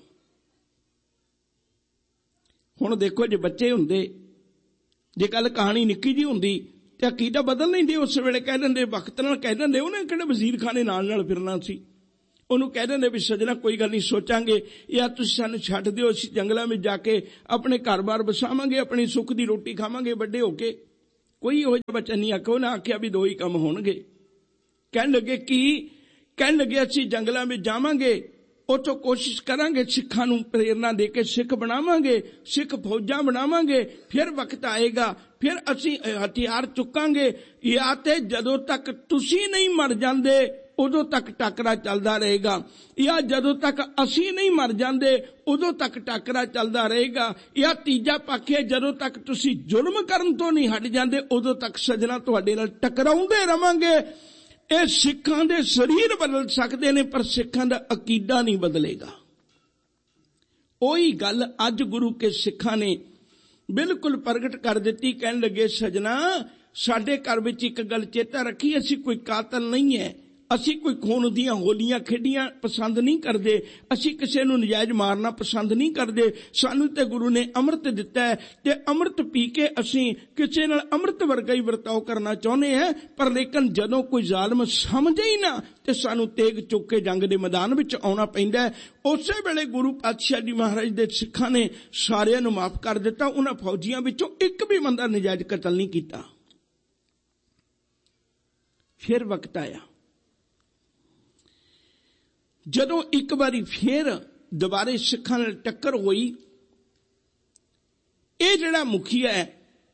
ਹੁਣ ਦੇਖੋ, ਜੇ ਬੱਚੇ ਹੁੰਦੇ, ਜੇ ਕੱਲ ਕਹਾਣੀ ਨਿੱਕੀ ਜਿਹੀ ਹੁੰਦੀ ਤੇ ਅਕੀਦਾ ਬਦਲ ਲੈਂਦੇ, ਉਸ ਵੇਲੇ ਕਹਿ ਦਿੰਦੇ, ਵਕਤ ਨਾਲ ਕਹਿ ਦਿੰਦੇ, ਉਹਨੇ ਕਿਹੜੇ ਵਜ਼ੀਰ ਖਾਨੇ ਨਾਲ ਨਾਲ ਫਿਰਨਾ ਸੀ। ਉਹਨੂੰ ਕਹਿ ਦਿੰਦੇ ਵੀ ਸੱਜਣਾ ਕੋਈ ਗੱਲ ਨਹੀਂ, ਸੋਚਾਂਗੇ, ਜਾਂ ਤੁਸੀਂ ਸਾਨੂੰ ਛੱਡ ਦਿਓ, ਅਸੀਂ ਜੰਗਲਾਂ ਵਿੱਚ ਜਾ ਕੇ ਆਪਣੇ ਘਰ-ਬਾਰ ਵਸਾਵਾਂਗੇ, ਆਪਣੀ ਸੁੱਖ ਦੀ ਰੋਟੀ ਖਾਵਾਂਗੇ ਵੱਡੇ ਹੋ ਕੇ। ਕੋਈ ਇਹੋ ਜਿਹਾ ਬੱਚਾ ਨਹੀਂ ਆਖਿਆ। ਉਹਨੇ ਆਖਿਆ ਵੀ ਦੋ ਹੀ ਕੰਮ ਹੋਣਗੇ। ਕਹਿਣ ਲੱਗੇ ਕੀ? ਕਹਿਣ ਲੱਗੇ ਅਸੀਂ ਜੰਗਲਾਂ ਵਿੱਚ ਜਾਵਾਂਗੇ, ਉੱਥੋਂ ਕੋਸ਼ਿਸ਼ ਕਰਾਂਗੇ ਸਿੱਖਾਂ ਨੂੰ ਪ੍ਰੇਰਨਾ ਦੇ ਕੇ ਸਿੱਖ ਬਣਾਵਾਂਗੇ, ਸਿੱਖ ਫੌਜਾਂ ਬਣਾਵਾਂਗੇ, ਫਿਰ ਵਕਤ ਆਏਗਾ, ਫਿਰ ਅਸੀਂ ਹਥਿਆਰ ਚੁੱਕਾਂਗੇ, ਜਾਂ ਤੇ ਜਦੋਂ ਤੱਕ ਤੁਸੀਂ ਨਹੀਂ ਮਰ ਜਾਂਦੇ ਉਦੋਂ ਤੱਕ ਟਾਕਰਾ ਚੱਲਦਾ ਰਹੇਗਾ, ਜਾਂ ਜਦੋਂ ਤੱਕ ਅਸੀਂ ਨਹੀਂ ਮਰ ਜਾਂਦੇ ਉਦੋਂ ਤੱਕ ਟਾਕਰਾ ਚੱਲਦਾ ਰਹੇਗਾ, ਜਾਂ ਤੀਜਾ ਪੱਖ ਹੈ ਜਦੋਂ ਤੱਕ ਤੁਸੀਂ ਜ਼ੁਲਮ ਕਰਨ ਤੋਂ ਨਹੀਂ ਹਟ ਜਾਂਦੇ ਉਦੋਂ ਤੱਕ ਸੱਜਣਾ ਤੁਹਾਡੇ ਨਾਲ ਟਕਰਾਉਂਦੇ ਰਵਾਂਗੇ। ਇਹ ਸਿੱਖਾਂ ਦੇ ਸਰੀਰ ਬਦਲ ਸਕਦੇ ਨੇ, ਪਰ ਸਿੱਖਾਂ ਦਾ ਅਕੀਦਾ ਨਹੀਂ ਬਦਲੇਗਾ। ਉਹੀ ਗੱਲ ਅੱਜ ਗੁਰੂ ਕੇ ਸਿੱਖਾਂ ਨੇ ਬਿਲਕੁਲ ਪ੍ਰਗਟ ਕਰ ਦਿੱਤੀ। ਕਹਿਣ ਲੱਗੇ, ਸੱਜਣਾ, ਸਾਡੇ ਘਰ ਵਿੱਚ ਇੱਕ ਗੱਲ ਚੇਤਾ ਰੱਖੀ, ਅਸੀਂ ਕੋਈ ਕਾਤਲ ਨਹੀਂ ਹੈ, ਅਸੀਂ ਕੋਈ ਖੂਨ ਦੀਆਂ ਹੋਲੀਆਂ ਖੇਡੀਆਂ ਪਸੰਦ ਨਹੀਂ ਕਰਦੇ, ਅਸੀਂ ਕਿਸੇ ਨੂੰ ਨਜਾਇਜ਼ ਮਾਰਨਾ ਪਸੰਦ ਨਹੀਂ ਕਰਦੇ। ਸਾਨੂੰ ਤੇ ਗੁਰੂ ਨੇ ਅੰਮ੍ਰਿਤ ਦਿੱਤਾ ਹੈ, ਤੇ ਅੰਮ੍ਰਿਤ ਪੀ ਕੇ ਅਸੀਂ ਕਿਸੇ ਨਾਲ ਅੰਮ੍ਰਿਤ ਵਰਗਾ ਹੀ ਵਰਤਾਓ ਕਰਨਾ ਚਾਹੁੰਦੇ ਹਾਂ। ਪਰ ਲੇਕਿਨ ਜਦੋਂ ਕੋਈ ਜ਼ਾਲਮ ਸਮਝੇ ਹੀ ਨਾ, ਤੇ ਸਾਨੂੰ ਤੇਗ ਚੁੱਕ ਕੇ ਜੰਗ ਦੇ ਮੈਦਾਨ ਵਿੱਚ ਆਉਣਾ ਪੈਂਦਾ ਹੈ। ਉਸੇ ਵੇਲੇ ਗੁਰੂ ਪਾਤਸ਼ਾਹ ਜੀ ਮਹਾਰਾਜ ਦੇ ਸਿੱਖਾਂ ਨੇ ਸਾਰਿਆਂ ਨੂੰ ਮਾਫ ਕਰ ਦਿੱਤਾ। ਉਹਨਾਂ ਫੌਜੀਆਂ ਵਿੱਚੋਂ ਇੱਕ ਵੀ ਬੰਦਾ ਨਜਾਇਜ਼ ਕਤਲ ਨਹੀਂ ਕੀਤਾ। ਫਿਰ ਵਕਤ ਆਇਆ ਜਦੋਂ ਇੱਕ ਵਾਰੀ ਫੇਰ ਦੁਬਾਰੇ ਸਿੱਖਾਂ ਨਾਲ ਟੱਕਰ ਹੋਈ। ਇਹ ਜਿਹੜਾ ਮੁਖੀਆ ਹੈ,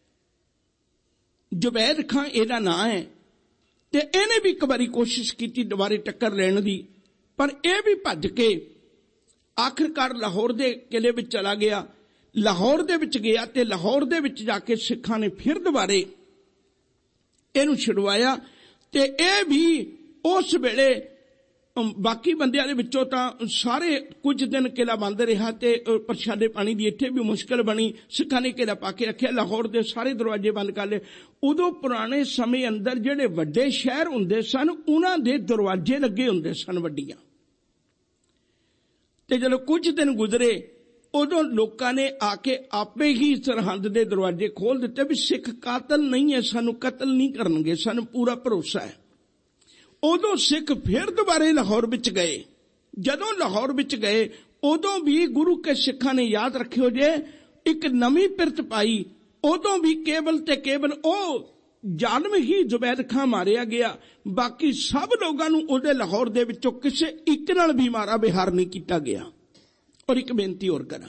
ਜੁਬੈਦ ਖਾਂ ਇਹਦਾ ਨਾਂ ਹੈ, ਤੇ ਇਹਨੇ ਵੀ ਇੱਕ ਵਾਰੀ ਕੋਸ਼ਿਸ਼ ਕੀਤੀ ਦੁਬਾਰੇ ਟੱਕਰ ਲੈਣ ਦੀ, ਪਰ ਇਹ ਵੀ ਭੱਜ ਕੇ ਆਖਿਰਕਾਰ ਲਾਹੌਰ ਦੇ ਕਿਲੇ ਵਿੱਚ ਚਲਾ ਗਿਆ। ਲਾਹੌਰ ਦੇ ਵਿੱਚ ਗਿਆ ਤੇ ਲਾਹੌਰ ਦੇ ਵਿੱਚ ਜਾ ਕੇ ਸਿੱਖਾਂ ਨੇ ਫਿਰ ਦੁਬਾਰੇ ਇਹਨੂੰ ਛੁਡਵਾਇਆ। ਤੇ ਇਹ ਵੀ ਉਸ ਵੇਲੇ ਬਾਕੀ ਬੰਦਿਆਂ ਦੇ ਵਿੱਚੋਂ ਤਾਂ ਸਾਰੇ ਕੁਝ ਦਿਨ ਕਿਲਾ ਬੰਦ ਰਿਹਾ, ਤੇ ਪ੍ਰਸ਼ਾਦੇ ਪਾਣੀ ਦੀ ਇੱਥੇ ਵੀ ਮੁਸ਼ਕਲ ਬਣੀ। ਸਿੱਖਾਂ ਨੇ ਕਿਲਾ ਪਾ ਕੇ ਰੱਖਿਆ, ਲਾਹੌਰ ਦੇ ਸਾਰੇ ਦਰਵਾਜ਼ੇ ਬੰਦ ਕਰ ਲਏ। ਉਦੋਂ ਪੁਰਾਣੇ ਸਮੇਂ ਅੰਦਰ ਜਿਹੜੇ ਵੱਡੇ ਸ਼ਹਿਰ ਹੁੰਦੇ ਸਨ, ਉਹਨਾਂ ਦੇ ਦਰਵਾਜ਼ੇ ਲੱਗੇ ਹੁੰਦੇ ਸਨ ਵੱਡੀਆਂ। ਤੇ ਜਦੋਂ ਕੁਝ ਦਿਨ ਗੁਜ਼ਰੇ, ਉਦੋਂ ਲੋਕਾਂ ਨੇ ਆ ਕੇ ਆਪੇ ਹੀ ਸਰਹੰਦ ਦੇ ਦਰਵਾਜ਼ੇ ਖੋਲ ਦਿੱਤੇ ਵੀ ਸਿੱਖ ਕਾਤਲ ਨਹੀਂ ਹੈ, ਸਾਨੂੰ ਕਤਲ ਨਹੀਂ ਕਰਨਗੇ, ਸਾਨੂੰ ਪੂਰਾ ਭਰੋਸਾ ਹੈ। ਉਦੋਂ ਸਿੱਖ ਫਿਰ ਦੁਬਾਰੇ ਲਾਹੌਰ ਵਿੱਚ ਗਏ। ਜਦੋਂ ਲਾਹੌਰ ਵਿੱਚ ਗਏ, ਉਦੋਂ ਵੀ ਗੁਰੂ ਕੇ ਸਿੱਖਾਂ ਨੇ, ਯਾਦ ਰੱਖਿਓ ਜੇ, एक नवी पिरत पाई, उदों भी केवल ते केवल ओ जालम ही जुबैद खां मारिया गया, बाकी सब लोगों नूं उहदे लाहौर दे विचों किसे एक नाल भी मारा बिहार नहीं किया गया। और एक बेनती होर करा,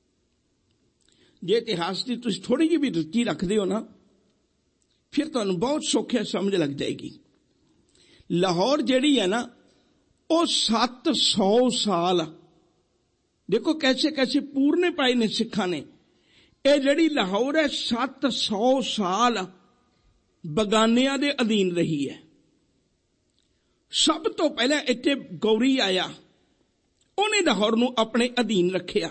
जे इतिहास की तुसीं थोड़ी जी भी रुचि रखते हो ना, फिर तुहानूं बहुत सौखे समझ लग जाएगी। लाहौर जिहड़ी है ना, वो सत्त सौ साल, देखो कैसे कैसे पूरने पाए ने सिखां ने। ये जिहड़ी लाहौर है सत्त सौ साल बगानियां दे अधीन रही है। सब तो पहले इत्थे गौरी आया, उन्हें लाहौर नूं अपने अधीन रखिया।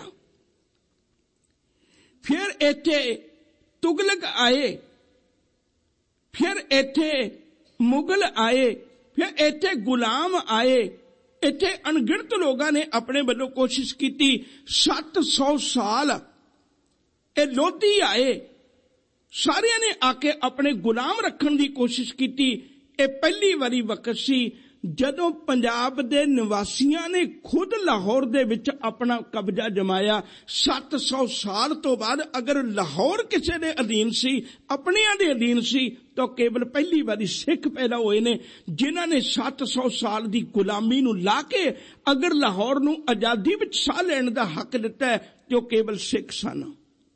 फिर इत्थे तुगलक आए, फिर इत्थे मुगल आए, फिर इत्थे गुलाम आए, इत्थे अनगिनत लोगों ने अपने वालों कोशिश की। सत्त सौ साल ए लोधी आए, सारिया ने आके अपने गुलाम रखने की कोशिश की। ये पहली बारी वक्त सी जदों पंजाब दे निवासियों ने खुद लाहौर दे विच अपना कब्जा जमाया। सत्त सौ साल तो बाद अगर लाहौर किसी दे अधीन सी, अपनिया दे अधीन सी, तो केवल पहली बारी सिख पैदा होए ने जिन्हां ने सत्त सौ साल की गुलामी नूं ला के अगर लाहौर नूं आजादी विच साह लैण दा हक दिता है, जो केवल सिख सन।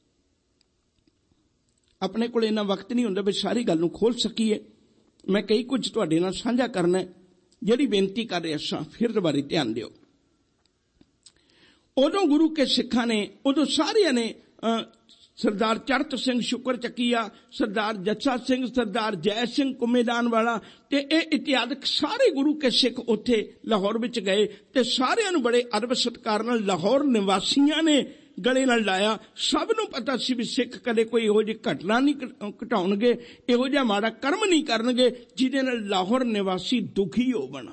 अपने को इन्ना वक्त नहीं हुंदा भी सारी गल नूं खोल सकीए। मैं कई कुछ तुहाडे नाल साझा करना है, जिहड़ी बेनती कर रहा सां, फिर दोबारा ध्यान दिओ। उदों गुरु के सिखां ने, उदों सारिया ने सरदार चरत सिंह शुकर चकीया, सरदार जस्सा सिंह, सरदार जय सिंह कुमेदान वाला ते ये इत्यादि सारे गुरु के सिख उत्थे लाहौर विच गए ते सारियां नूं बड़े अदब सत्कार नाल लाहौर निवासियां ने गले नाल लाया। सब नूं पता सी भी सिख कदे कोई इहो जी घटना नहीं घटाउणगे, इहो जिहा माड़ा कर्म नहीं करनगे जिहदे नाल लाहौर निवासी दुखी होवण।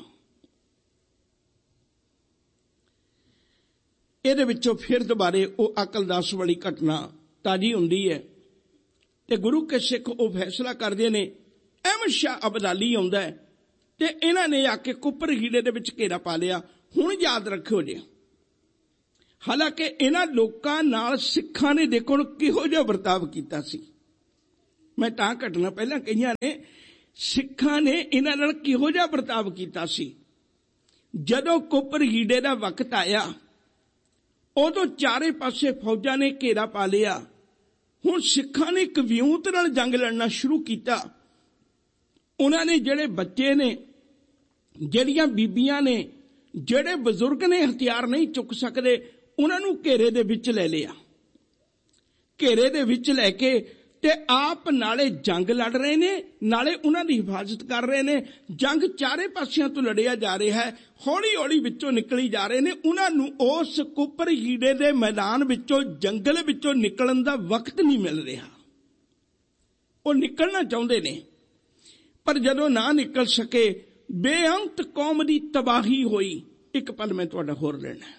इहदे विचों फिर दुबारे वो अकलदास वाली घटना ताजी हुंदी है ते गुरु के सिख वो फैसला करदे ने। अहमद शाह अब्दाली आउंदा है ते इन्हां ने आके कुपर हीड़े दे विच घेरा पा लिया। हुण याद रखियो जी, हालांकि इन्हां लोकां नाल सिखां ने देखो किहो जिहा बर्ताव कीता सी। मैं तां घटना पहलां कहियां ने, सिखां ने इन्हां नाल किहो जिहा बर्ताव कीता सी। जदों कुपर हीड़े दा वक्त आया, उदों चारे पासे फौजां ने घेरा पा लिया। हुण सिखां ने कवियूत नाल जंग लड़ना शुरू किया। उन्हां ने जिहड़े बच्चे ने, जिहड़ियां बीबियां ने, जिहड़े बजुर्ग ने हथियार नहीं चुक सकदे, उन्होंने घेरे दे विच ले लिया। घेरे दे विच लैके ते आप नाले जंग लड़ रहे ने, नाले उन्हां दी हिफाजत कर रहे ने। जंग चारे पासियां तो लड़िया जा रहा है, हौली हौली विचों निकली जा रहे ने। उन्हां उस कुपर हीड़े दे मैदान विचों, जंगल विचों निकलण दा वक्त नहीं मिल रहा। वो निकलना चाहुंदे ने, पर जदों ना निकल सके, बेअंत कौम दी तबाही होई। एक पल मैं तुहाडा होर लेना,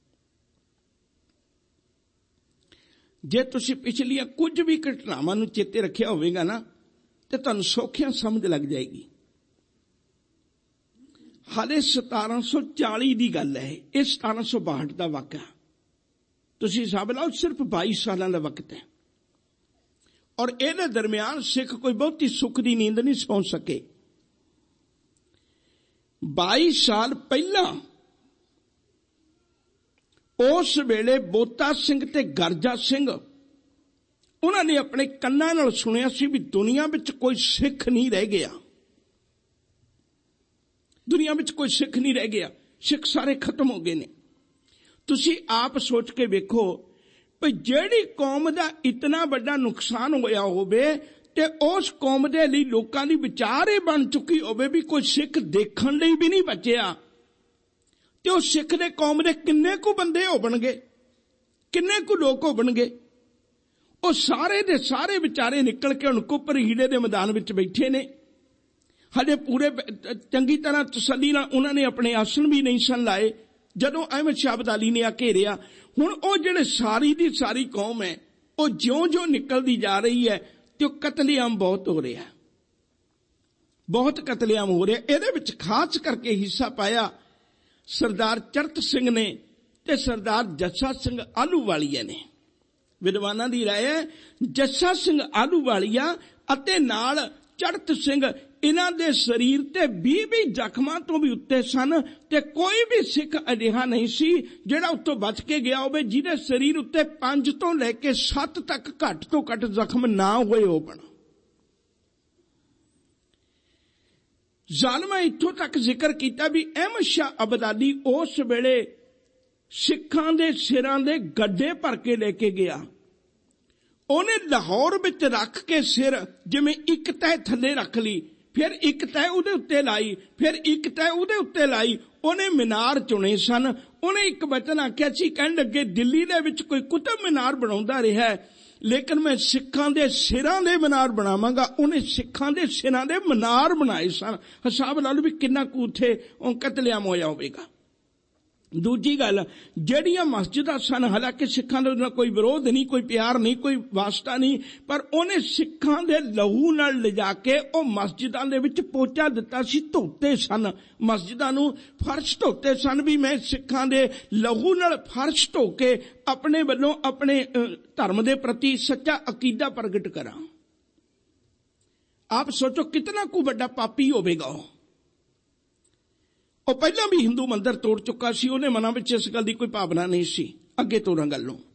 जे तुसीं पिछलियां कुछ भी घटनावां नूं चेते रखिया होवेगा ना, ते तुहानूं सौखियां समझ लग जाएगी। हाले सतारां सौ चाली की गल है, ये सतारां सौ बाहठ का वाक़ा। तुसीं हिसाब लाओ, सिर्फ बाई सालां का वक्त है। और इहदे दरमियान सिख कोई बहुती सुख की नींद नहीं सौ सके। बाई साल पहला उस वेले बोता सिंह ते गरजा सिंह उन्होंने अपने कन्नां नाल सुनिया सी भी दुनिया विच कोई सिख नहीं रह गया। दुनिया विच कोई सिख नहीं रह गया, सिख सारे खत्म हो गए ने। तुसी आप सोच के वेखो भी जिहड़ी कौम दा इतना बड़ा नुकसान होया होवे ते उस कौम दे लई लोकां दी विचार ये बन चुकी होवे भी कोई सिख देखण लई भी नहीं बचिया, ते उस सिख दे कौम दे किन्ने कु बंदे होवणगे, किन्ने कु लोक होवणगे। वो सारे दे सारे विचारे निकल के हुण कुपर हीड़े दे मैदान विच बैठे ने। हजे पूरे चंगी तरह तसल्ली नाल उन्होंने अपने आसन भी नहीं सन लाए जदों अहमद शाह अब्दाली ने आ घेरिया। हुण ओ जिहड़े सारी दी सारी कौम है, वो ज्यों ज्यों निकलदी जा रही है तो कतलेआम बहुत हो रहा है, बहुत कतलेआम हो रहा है। इहदे विच खास करके हिस्सा पाया सरदार चरत सिंह ने ते सरदार जस्सा सिंह आलूवालिया ने। ਵਿਦਵਾਨਾਂ ਦੀ ਰਾਏ ਹੈ ਜੱਸਾ ਸਿੰਘ ਆਹਲੂਵਾਲੀਆ ਅਤੇ ਨਾਲ ਚੜ੍ਹਤ ਸਿੰਘ, ਇਹਨਾਂ ਦੇ ਸਰੀਰ ਤੇ ਵੀਹ ਵੀਹ ਜ਼ਖਮਾਂ ਤੋਂ ਵੀ ਉੱਤੇ ਸਨ ਤੇ ਕੋਈ ਵੀ ਸਿੱਖ ਅਜਿਹਾ ਨਹੀਂ ਸੀ ਜਿਹੜਾ ਉੱਤੋਂ ਬਚ ਕੇ ਗਿਆ ਹੋਵੇ ਜਿਹਦੇ ਸਰੀਰ ਉੱਤੇ ਪੰਜ ਤੋਂ ਲੈ ਕੇ ਸੱਤ ਤੱਕ ਘੱਟ ਤੋਂ ਘੱਟ ਜ਼ਖਮ ਨਾ ਹੋਏ ਹੋਣ। ਜ਼ਾਲਮਾਂ ਇੱਥੋਂ ਤੱਕ ਜ਼ਿਕਰ ਕੀਤਾ ਵੀ ਅਹਿਮਦ ਸ਼ਾਹ ਅਬਦਾਲੀ ਉਸ ਵੇਲੇ ਸਿੱਖਾਂ ਦੇ ਸਿਰਾਂ ਦੇ ਗੱਡੇ ਭਰ ਕੇ ਲੈ ਕੇ ਗਿਆ। ਉਹਨੇ ਲਾਹੌਰ ਵਿੱਚ ਰੱਖ ਕੇ ਸਿਰ ਜਿਵੇਂ ਇੱਕ ਤਹਿ ਥੱਲੇ ਰੱਖ ਲਈ, ਫਿਰ ਇੱਕ ਤਹਿ ਉਹਦੇ ਉੱਤੇ ਲਾਈ, ਫਿਰ ਇੱਕ ਤਹਿ ਉਹਦੇ ਉੱਤੇ ਲਾਈ। ਉਹਨੇ ਮੀਨਾਰ ਚੁਣੇ ਸਨ। ਉਹਨੇ ਇੱਕ ਵਚਨ ਆਖਿਆ ਸੀ, ਕਹਿਣ ਲੱਗੇ ਦਿੱਲੀ ਦੇ ਵਿੱਚ ਕੋਈ ਕੁਤਬ ਮੀਨਾਰ ਬਣਾਉਂਦਾ ਰਿਹਾ ਲੇਕਿਨ ਮੈਂ ਸਿੱਖਾਂ ਦੇ ਸਿਰਾਂ ਦੇ ਮੀਨਾਰ ਬਣਾਵਾਂਗਾ। ਉਹਨੇ ਸਿੱਖਾਂ ਦੇ ਸਿਰਾਂ ਦੇ ਮੀਨਾਰ ਬਣਾਏ ਸਨ। ਹਿਸਾਬ ਲਾ ਲਓ ਵੀ ਕਿੰਨਾ ਕੁ ਉੱਥੇ ਉਹ ਕਤਲੇਆਮ ਹੋਇਆ ਹੋਵੇਗਾ। ਦੂਜੀ ਗੱਲ, ਜਿਹੜੀਆਂ ਮਸਜਿਦਾਂ ਸਨ, ਹਾਲਾਂਕਿ ਸਿੱਖਾਂ ਦੇ ਨਾਲ ਕੋਈ ਵਿਰੋਧ ਨਹੀਂ, ਕੋਈ ਪਿਆਰ ਨਹੀਂ, ਕੋਈ ਵਾਸਤਾ ਨਹੀਂ, ਪਰ ਉਹਨੇ ਸਿੱਖਾਂ ਦੇ ਲਹੂ ਨਾਲ ਲਿਜਾ ਕੇ ਉਹ ਮਸਜਿਦਾਂ ਦੇ ਵਿੱਚ ਪੋਚਾ ਦਿੱਤਾ ਸੀ, ਧੋਤੇ ਸਨ ਮਸਜਿਦਾਂ ਨੂੰ, ਫਰਸ਼ ਧੋਤੇ ਸਨ ਵੀ ਮੈਂ ਸਿੱਖਾਂ ਦੇ ਲਹੂ ਨਾਲ ਫਰਸ਼ ਧੋ ਕੇ ਆਪਣੇ ਵੱਲੋਂ ਆਪਣੇ ਧਰਮ ਦੇ ਪ੍ਰਤੀ ਸੱਚਾ ਅਕੀਦਾ ਪ੍ਰਗਟ ਕਰਾਂ। ਆਪ ਸੋਚੋ ਕਿਤਨਾ ਕੁ ਵੱਡਾ ਪਾਪੀ ਹੋਵੇਗਾ ਉਹ। ਉਹ ਪਹਿਲਾਂ ਵੀ ਹਿੰਦੂ ਮੰਦਰ ਤੋੜ ਚੁੱਕਾ ਸੀ। ਉਹਨੇ ਮਨਾਂ ਵਿੱਚ ਇਸ ਗੱਲ ਦੀ ਕੋਈ ਭਾਵਨਾ ਨਹੀਂ ਸੀ। ਅੱਗੇ ਤੋਰਾਂ ਗੱਲ ਨੂੰ।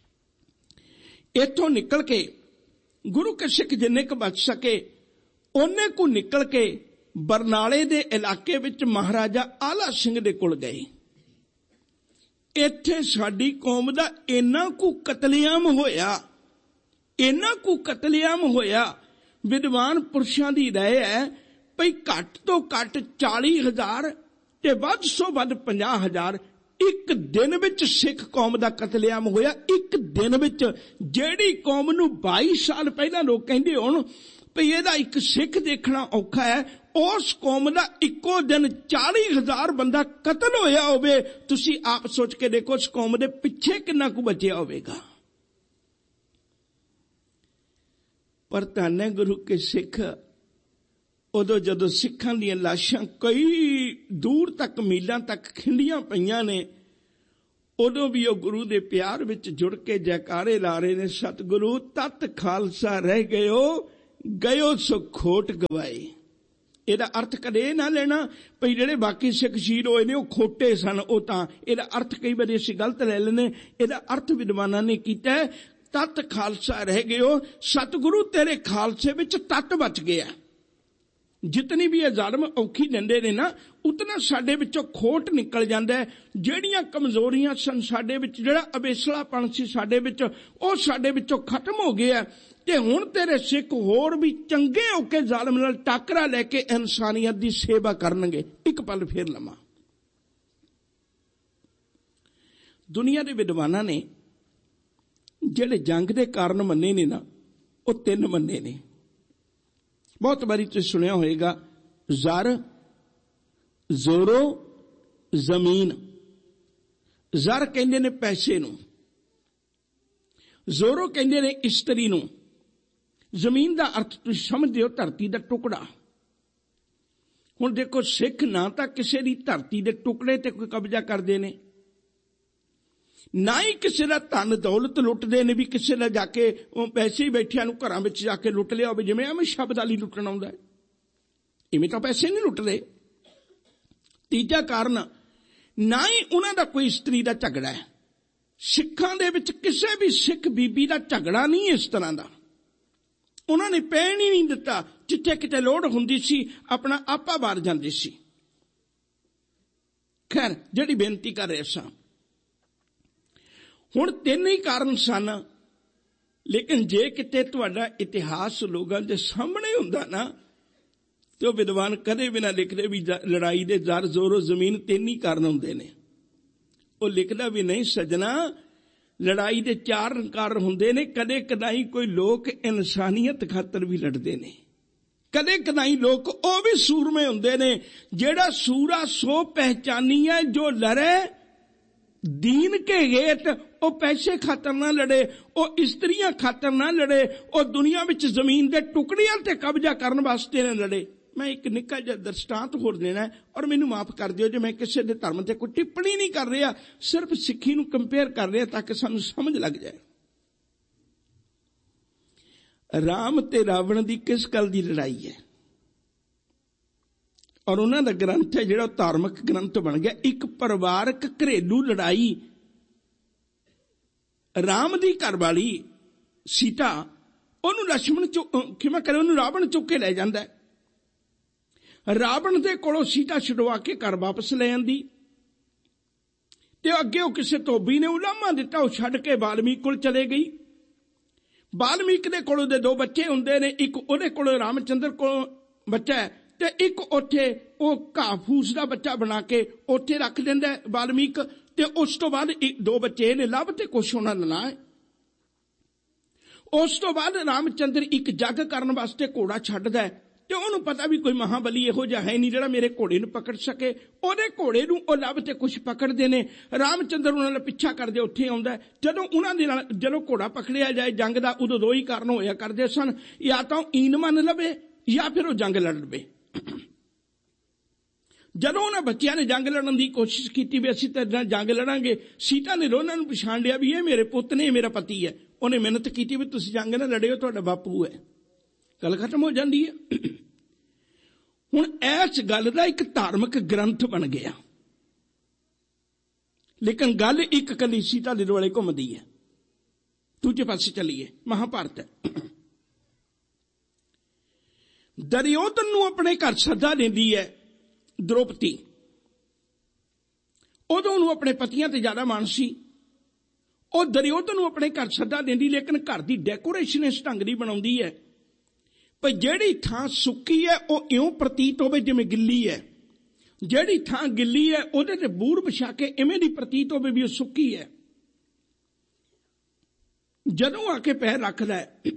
ਇੱਥੋਂ ਨਿਕਲ ਕੇ ਗੁਰੂ ਕੇ ਸਿੱਖ ਜਿੰਨੇ ਕੁ ਬਚ ਸਕੇ ਉਹਨੇ ਕੁ ਨਿਕਲ ਕੇ ਬਰਨਾਲੇ ਦੇ ਇਲਾਕੇ ਵਿੱਚ ਮਹਾਰਾਜਾ ਆਲਾ ਸਿੰਘ ਦੇ ਕੋਲ ਗਏ। ਇੱਥੇ ਸਾਡੀ ਕੌਮ ਦਾ ਇੰਨਾ ਕੁ ਕਤਲੇਆਮ ਹੋਇਆ, ਇੰਨਾ ਕੁ ਕਤਲੇਆਮ ਹੋਇਆ। ਵਿਦਵਾਨ ਪੁਰਸ਼ਾਂ ਦੀ ਰਾਏ ਹੈ ਭਈ ਘੱਟ ਤੋਂ ਘੱਟ ਚਾਲੀ ਹਜ਼ਾਰ ਤੇ ਵੱਧ ਸੋ ਵੱਧ ਪੰਜਾਹ ਹਜ਼ਾਰ ਇੱਕ ਦਿਨ ਵਿੱਚ ਸਿੱਖ ਕੌਮ ਦਾ ਕਤਲੇਆਮ ਹੋਇਆ। ਇੱਕ ਦਿਨ ਵਿੱਚ ਜਿਹੜੀ ਕੌਮ ਨੂੰ ਬਾਈ ਸਾਲ ਪਹਿਲਾਂ ਲੋਕ ਕਹਿੰਦੇ ਹੋਣ ਭਈ ਇਹਦਾ ਇੱਕ ਸਿੱਖ ਦੇਖਣਾ ਔਖਾ ਹੈ, ਉਸ ਕੌਮ ਦਾ ਇੱਕੋ ਦਿਨ ਚਾਲੀ ਹਜ਼ਾਰ ਬੰਦਾ ਕਤਲ ਹੋਇਆ ਹੋਵੇ। ਤੁਸੀਂ ਆਪ ਸੋਚ ਕੇ ਦੇਖੋ ਉਸ ਕੌਮ ਦੇ ਪਿੱਛੇ ਕਿੰਨਾ ਕੁ ਬਚਿਆ ਹੋਵੇਗਾ। ਪਰ ਧੰਨ ਹੈ ਗੁਰੂ ਕੇ ਸਿੱਖ। ਉਦੋਂ ਜਦੋਂ ਸਿੱਖਾਂ ਦੀਆਂ ਲਾਸ਼ਾਂ ਕਈ ਦੂਰ ਤੱਕ ਮੀਲਾਂ ਤੱਕ ਖਿੰਡੀਆਂ ਪਈਆਂ ਨੇ, ਉਦੋਂ ਵੀ ਉਹ ਗੁਰੂ ਦੇ ਪਿਆਰ ਵਿੱਚ ਜੁੜ ਕੇ ਜੈਕਾਰੇ ਲਾ ਰਹੇ ਨੇ, ਸਤਿਗੁਰੂ ਤਤ ਖਾਲਸਾ ਰਹਿ ਗਇਓ, ਗਇਓ ਸੋ ਖੋਟ ਗਵਾਏ। ਇਹਦਾ ਅਰਥ ਕਦੇ ਨਾ ਲੈਣਾ ਭਈ ਜਿਹੜੇ ਬਾਕੀ ਸਿੱਖ ਸ਼ਹੀਦ ਹੋਏ ਨੇ ਉਹ ਖੋਟੇ ਸਨ। ਉਹ ਤਾਂ ਇਹਦਾ ਅਰਥ ਕਈ ਵਾਰੀ ਅਸੀਂ ਗਲਤ ਲੈ ਲੈਂਦੇ। ਇਹਦਾ ਅਰਥ ਵਿਦਵਾਨਾਂ ਨੇ ਕੀਤਾ ਤਤ ਖਾਲਸਾ ਰਹਿ ਗਇਓ, ਸਤਿਗੁਰੂ ਤੇਰੇ ਖਾਲਸੇ ਵਿੱਚ ਤਤ ਬਚ ਗਿਆ। ਜਿਤਨੀ ਵੀ ਇਹ ਜ਼ਾਲਮ ਔਖੀ ਲੈਂਦੇ ਨੇ ਨਾ, ਉਤਨਾ ਸਾਡੇ ਵਿੱਚੋਂ ਖੋਟ ਨਿਕਲ ਜਾਂਦਾ ਹੈ। ਜਿਹੜੀਆਂ ਕਮਜ਼ੋਰੀਆਂ ਸਨ ਸਾਡੇ ਵਿੱਚ, ਜਿਹੜਾ ਅਬੇਸਲਾਪਣ ਸੀ ਸਾਡੇ ਵਿੱਚ, ਉਹ ਸਾਡੇ ਵਿੱਚੋਂ ਖਤਮ ਹੋ ਗਿਆ। ਤੇ ਹੁਣ ਤੇਰੇ ਸਿੱਖ ਹੋਰ ਵੀ ਚੰਗੇ ਹੋ ਕੇ ਜ਼ਾਲਮ ਨਾਲ ਟਾਕਰਾ ਲੈ ਕੇ ਇਨਸਾਨੀਅਤ ਦੀ ਸੇਵਾ ਕਰਨਗੇ। ਇੱਕ ਪਲ ਫੇਰ ਲਵਾਂ। ਦੁਨੀਆ ਦੇ ਵਿਦਵਾਨਾਂ ਨੇ ਜਿਹੜੇ ਜੰਗ ਦੇ ਕਾਰਨ ਮੰਨੇ ਨੇ ਨਾ, ਉਹ ਤਿੰਨ ਮੰਨੇ ਨੇ। ਬਹੁਤ ਵਾਰੀ ਤੁਸੀਂ ਸੁਣਿਆ ਹੋਏਗਾ, ਜ਼ਰ, ਜ਼ੋਰੋ, ਜ਼ਮੀਨ। ਜ਼ਰ ਕਹਿੰਦੇ ਨੇ ਪੈਸੇ ਨੂੰ, ਜ਼ੋਰੋ ਕਹਿੰਦੇ ਨੇ ਇਸਤਰੀ ਨੂੰ, ਜ਼ਮੀਨ ਦਾ ਅਰਥ ਤੁਸੀਂ ਸਮਝਦੇ ਹੋ ਧਰਤੀ ਦਾ ਟੁਕੜਾ। ਹੁਣ ਦੇਖੋ ਸਿੱਖ ਨਾ ਤਾਂ ਕਿਸੇ ਦੀ ਧਰਤੀ ਦੇ ਟੁਕੜੇ ਤੇ ਕੋਈ ਕਬਜ਼ਾ ਕਰਦੇ ਨੇ, ਨਾ ਹੀ ਕਿਸੇ ਦਾ ਧਨ ਦੌਲਤ ਲੁੱਟਦੇ ਨੇ ਵੀ ਕਿਸੇ ਦਾ ਜਾ ਕੇ ਪੈਸੇ ਹੀ ਬੈਠਿਆਂ ਨੂੰ ਘਰਾਂ ਵਿੱਚ ਜਾ ਕੇ ਲੁੱਟ ਲਿਆ ਹੋਵੇ, ਜਿਵੇਂ ਐਵੇਂ ਸ਼ਬਦਾਲੀ ਲੁੱਟਣ ਆਉਂਦਾ ਹੈ। ਇਵੇਂ ਤਾਂ ਪੈਸੇ ਨਹੀਂ ਲੁੱਟਦੇ। ਤੀਜਾ ਕਾਰਨ, ਨਾ ਹੀ ਉਹਨਾਂ ਦਾ ਕੋਈ ਇਸਤਰੀ ਦਾ ਝਗੜਾ ਹੈ। ਸਿੱਖਾਂ ਦੇ ਵਿੱਚ ਕਿਸੇ ਵੀ ਸਿੱਖ ਬੀਬੀ ਦਾ ਝਗੜਾ ਨਹੀਂ ਇਸ ਤਰ੍ਹਾਂ ਦਾ। ਉਹਨਾਂ ਨੇ ਪੈਣ ਹੀ ਨਹੀਂ ਦਿੱਤਾ। ਜਿੱਥੇ ਕਿਤੇ ਲੋੜ ਹੁੰਦੀ ਸੀ ਆਪਣਾ ਆਪਾ ਬਾਰ ਜਾਂਦੇ ਸੀ। ਖੈਰ, ਜਿਹੜੀ ਬੇਨਤੀ ਕਰ ਰਹੇ ਸਾਂ, ਹੁਣ ਤਿੰਨ ਹੀ ਕਾਰਨ ਸਨ। ਲੇਕਿਨ ਜੇ ਕਿਤੇ ਤੁਹਾਡਾ ਇਤਿਹਾਸ ਲੋਕਾਂ ਦੇ ਸਾਹਮਣੇ ਹੁੰਦਾ ਨਾ, ਤੇ ਉਹ ਵਿਦਵਾਨ ਕਦੇ ਵੀ ਨਾ ਲਿਖਦੇ ਵੀ ਲੜਾਈ ਦੇ ਜ਼ਰ, ਜ਼ੋਰੋ, ਜ਼ਮੀਨ ਤਿੰਨ ਹੀ ਕਾਰਨ ਹੁੰਦੇ ਨੇ। ਉਹ ਲਿਖਦਾ ਵੀ ਨਹੀਂ ਸੱਜਣਾ, ਲੜਾਈ ਦੇ ਚਾਰ ਕਾਰਨ ਹੁੰਦੇ ਨੇ। ਕਦੇ ਕਦਾਈ ਕੋਈ ਲੋਕ ਇਨਸਾਨੀਅਤ ਖਾਤਰ ਵੀ ਲੜਦੇ ਨੇ। ਕਦੇ ਕਦਾਈ ਲੋਕ ਉਹ ਵੀ ਸੂਰਮੇ ਹੁੰਦੇ ਨੇ। ਜਿਹੜਾ ਸੂਰਾ ਸੋ ਪਹਿਚਾਨੀ ਹੈ ਜੋ ਲੜੇ ਦੀਨ ਕੇ ਗੇਟ, ਉਹ ਪੈਸੇ ਖਾਤਰ ਨਾ ਲੜੇ, ਉਹ ਇਸਤਰੀਆਂ ਖਾਤਰ ਨਾ ਲੜੇ, ਉਹ ਦੁਨੀਆ ਵਿੱਚ ਜ਼ਮੀਨ ਦੇ ਟੁਕੜਿਆਂ ਤੇ ਕਬਜ਼ਾ ਕਰਨ ਵਾਸਤੇ ਨਾ ਲੜੇ। ਮੈਂ ਇੱਕ ਨਿੱਕਾ ਜਿਹਾ ਦ੍ਰਿਸ਼ਟਾਂਤ ਹੋਰ ਦੇਣਾ, ਔਰ ਮੈਨੂੰ ਮਾਫ ਕਰ ਦਿਓ ਜੇ ਮੈਂ ਕਿਸੇ ਦੇ ਧਰਮ ਤੇ ਕੋਈ ਟਿੱਪਣੀ ਨਹੀਂ ਕਰ ਰਿਹਾ, ਸਿਰਫ ਸਿੱਖੀ ਨੂੰ ਕੰਪੇਅਰ ਕਰ ਰਿਹਾ ਤਾਂ ਕਿ ਸਾਨੂੰ ਸਮਝ ਲੱਗ ਜਾਏ। राम ते रावण की किस गल की लड़ाई है। और उन्हों का ग्रंथ है जो धार्मिक ग्रंथ बन गया, एक परिवारक घरेलू लड़ाई। राम की घरवाली सीता ओनू लक्ष्मण चुक किवें करे ओनू रावण चुक के लै जांदा है। रावण दे कोलों सीता छुड़वा के घर वापस ले आंदी ते अगे वो किसी धोबी ने उलामा दिता, वो छड्ड के वाल्मीकि कोल चले गई। वाल्मीकि दे कोलों दे दो बच्चे हुंदे ने, एक उहदे कोलों रामचंद्र कोलों बच्चा है ते एक उत्थे वो घाह फूस दा बच्चा बना के उत्थे रख दिंदा है वाल्मीकि। ते उस तो बाद दो बच्चे ने लभ ते कुछ उन्हां दा नां है। उस तो बाद रामचंद्र एक जग करन वास्ते घोड़ा छड्डदा है ते उहनूं पता भी कोई महाबली इहो जिहा है नहीं जिहड़ा मेरे घोड़े नूं पकड़ सके। उहदे घोड़े नूं ओ लभ ते कुछ पकड़दे ने, रामचंद्र उन्हां दा पिछा करदे उत्थे आउंदा है। जदों उन्हां दे नाल जदों घोड़ा पकड़िया जाए जंग दा, उदों दो ही कारण होया करदे सन, या तां ईन मन लवे या फिर वो जंग लड़ लवे। जदों उन्हां बच्चियां ने जंग लड़न की कोशिश की भी असीं तेरे नाल जंग लड़ांगे, सीता ने दोनां नूं पछाण लिया भी ये मेरे पुत्त ने, मेरा पति है। उन्हें मिहनत की भी तुसीं जंग ना लड़िओ, तुहाडा बापू है, गल खत्म हो जाती है। हुण इस गल का एक धार्मिक ग्रंथ बन गया, लेकिन गल एक कली सीता दे दुआले घुमदी है। दूजे पासे चलीए, महाभारत है। दुर्योधन नूं अपने घर सदा देंदी है द्रौपदी। उदों उहनूं अपने पतियां ते ज्यादा माण सी। ਉਹ ਦੁਰਯੋਧਨ ਨੂੰ ਆਪਣੇ ਘਰ ਸੱਦਾ ਦਿੰਦੀ, ਲੇਕਿਨ ਘਰ ਦੀ ਡੈਕੋਰੇਸ਼ਨ ਇਸ ਢੰਗ ਦੀ ਬਣਾਉਂਦੀ ਹੈ ਪਰ ਜਿਹੜੀ ਥਾਂ ਸੁੱਕੀ ਹੈ ਉਹ ਇਉਂ ਪ੍ਰਤੀਤ ਹੋਵੇ ਜਿਵੇਂ ਗਿੱਲੀ ਹੈ, ਜਿਹੜੀ ਥਾਂ ਗਿੱਲੀ ਹੈ ਉਹਦੇ ਤੇ ਬੂਰ ਵਿਛਾ ਕੇ ਇਵੇਂ ਦੀ ਪ੍ਰਤੀਤ ਹੋਵੇ ਵੀ ਉਹ ਸੁੱਕੀ ਹੈ। ਜਦੋਂ ਆ ਕੇ ਪੈਰ ਰੱਖਦਾ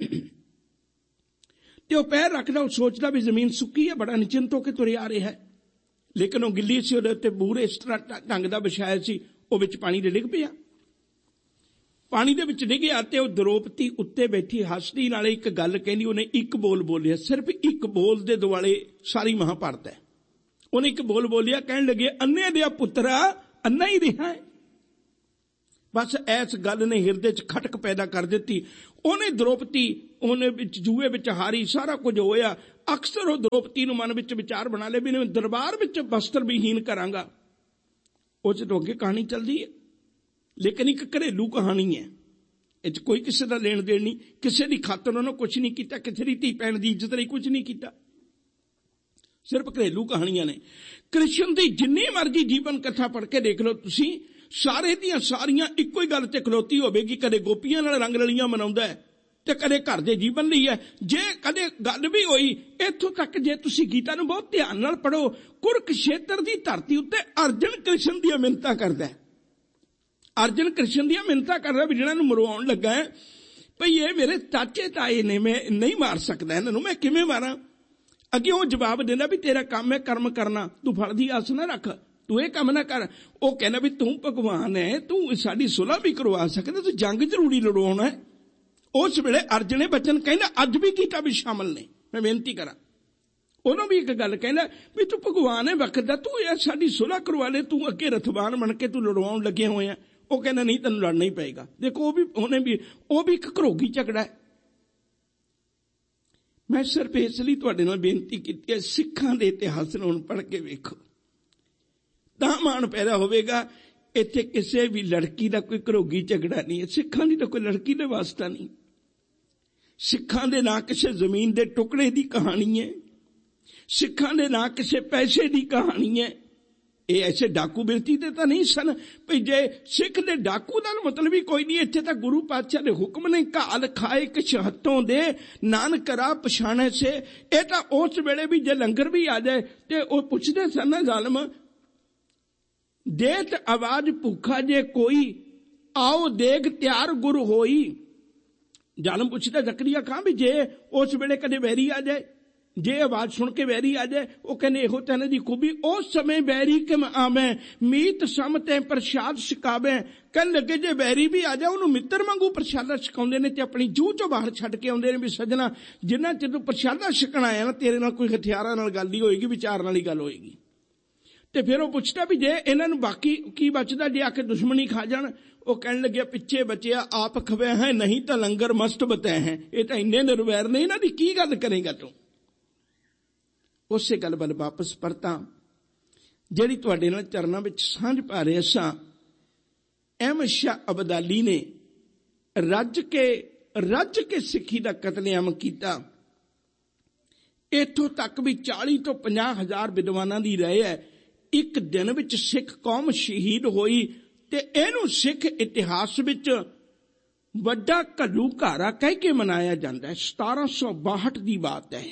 ਤੇ ਉਹ ਪੈਰ ਰੱਖਦਾ, ਉਹ ਸੋਚਦਾ ਵੀ ਜ਼ਮੀਨ ਸੁੱਕੀ ਹੈ, ਬੜਾ ਨਿਚਿੰਤ ਹੋ ਕੇ ਤੁਰਿਆ ਆ ਰਿਹਾ ਹੈ, ਲੇਕਿਨ ਉਹ ਗਿੱਲੀ ਸੀ, ਉਹਦੇ ਉੱਤੇ ਬੂਰ ਇਸ ਤਰ੍ਹਾਂ ਢੰਗ ਦਾ ਵਿਛਾਇਆ ਸੀ, ਉਹ ਵਿੱਚ ਪਾਣੀ ਦੇ ਡਿੱਗ ਪਿਆ। पानी दे विच डिग्या ते वो द्रौपदी उत्ते बैठी हसदी नाले एक गल कहनी, उन्हें एक बोल बोलिया, सिर्फ एक बोल दे दुआले सारी महाभारत है। उन्हें एक बोल बोलिया, कहने लगे अन्ने दिया पुत्रा अन्ना ही रहा है। बस इस गल ने हिरदे च खटक पैदा कर दी। उन्हें द्रौपदी उन्हें विच जूए विच हारी, सारा कुछ होया। अक्सर वो द्रौपदी नूं मन विच विचार बना ले भी मैं दरबार विच वस्त्र विहीन करांगा। उस तो अगे कहानी चलती है, लेकिन एक घरेलू कहानी है, इस कोई किसी का लेन देन नहीं, किसी की खातर उन्होंने कुछ नहीं किया, किसी की धी भैन की इज्जत नहीं कुछ नहीं किया, सिर्फ घरेलू कहानियां ने। कृष्ण की जिन्नी मर्जी जीवन कथा पढ़ के देख लो तुसी, सारे दियां सारियां इक्को ही गल ते खलोती होवेगी, कदे गोपियां नाल रंग रलियां मनाउंदा है ते कदे घर दे जीवन लई है। जे कदे गल भी होई इत्थों तक, जे तुसी गीता नूं बहुत ध्यान नाल पढ़ो, कुरुक्षेत्र दी धरती उत्ते अर्जुन कृष्ण दी मिन्नतां करदा है। अर्जुन कृष्ण दी मिन्नतां कर रहा भी जिन्हां नूं मरवाउण लगा है भई ये मेरे चाचे ताए ने, मैं नहीं मार सकदा इन्हां नूं, मैं किवें मारां। अगे वो जवाब देंदा भी तेरा काम है कर्म करना, तू फल दी आस ना रख, तू ये काम ना कर। वो कहना भी तू भगवान है, तू साडी सुलह भी करवा सकदा, तू जंग जरूरी लड़वाउणा है। उस वेले अर्जुन ने बचन कहना अज भी गीता भी शामिल ने, मैं बेनती करा। उन्होंने भी एक गल कहना भी तू भगवान है वक्त दा, तू यार साडी सुलह करवा ले, तू अगे रथवान बन के तू लड़वाउण लगे हुए हैं। वो कहना नहीं तेन लड़ना ही पेगा। देखो वो भी उन्हें भी वो भी एक घरोगी झगड़ा है। मैं सिर्फ इसलिए तुहाडे नाल बेनती की है, सिखां दे इतिहास नूं हुण पढ़ के वेखो तां मान पैदा होवेगा। इत्थे किसी भी लड़की का कोई घरोगी झगड़ा नहीं है, सिखां दी तां कोई लड़की दा वास्ता नहीं। सिखां दे नां किसी जमीन दे टुकड़े दी कहानी है, सिखां दे नां किसी पैसे दी कहानी है। ये ऐसे डाकू बिरती ते तां नहीं सन भई जे सिख दे डाकू दा मतलब ही कोई नहीं। इत्थे तां गुरु पातशाह दे हुक्म ने घाल खाए किछ हत्थों दे नानक रा पछाणे से। ये तां उस वेले भी जे लंगर भी आ जाए ते ओ पुछदे सन ना जालम, देत आवाज भूखा जे कोई, आओ देग त्यार गुरु होई। जालम पुछदा जकरिया कहां भी जे उस वेले कदे वैरी आ जाए, जे आवाज सुन के वैरी आ जाए, वो कहने इहो तेन दी खूबी, उस समय वैरी किम आवे मीत समते प्रसाद छकावे। कहन लगे जे वैरी भी आ जाए उन्होंने मित्र वांगू प्रसादा छकाउंदे ने ते अपनी जूह चों बाहर छड्ड के आउंदे ने भी सजना जिन्ना चिर तूं प्रसादा छकना आया ना तेरे नाल कोई हथियारां नाल गल नहीं होएगी, विचार नाल ही गल होएगी। ते फिर वो पुछदा भी जे इन्हां नूं बाकी की बचदा जे आके दुश्मनी खा जाण। वो कहने लगे पिछे बचिया आप खवे है नहीं तो लंगर मस्त बताए हैं। ये तो इन्ने निर्वैर ने, इन्हां दी की गल करेगा तू। उसे गल वल वापस परता जिहड़ी तुहाडे नाल चरनां विच सांझ पा रहे सां। अहमद शाह अब्दाली ने रज के रज के सिੱਖੀ ਦਾ कतलेआम कीता। इत्थों तक भी चाली तो पचास हजार विद्वानां दी राय है एक दिन विच सिख कौम शहीद होई ते इहनूं सिख इतिहास विच वड्डा घल्लूघारा कह के मनाया जाता है। सतारह सौ बाहठ की बात है।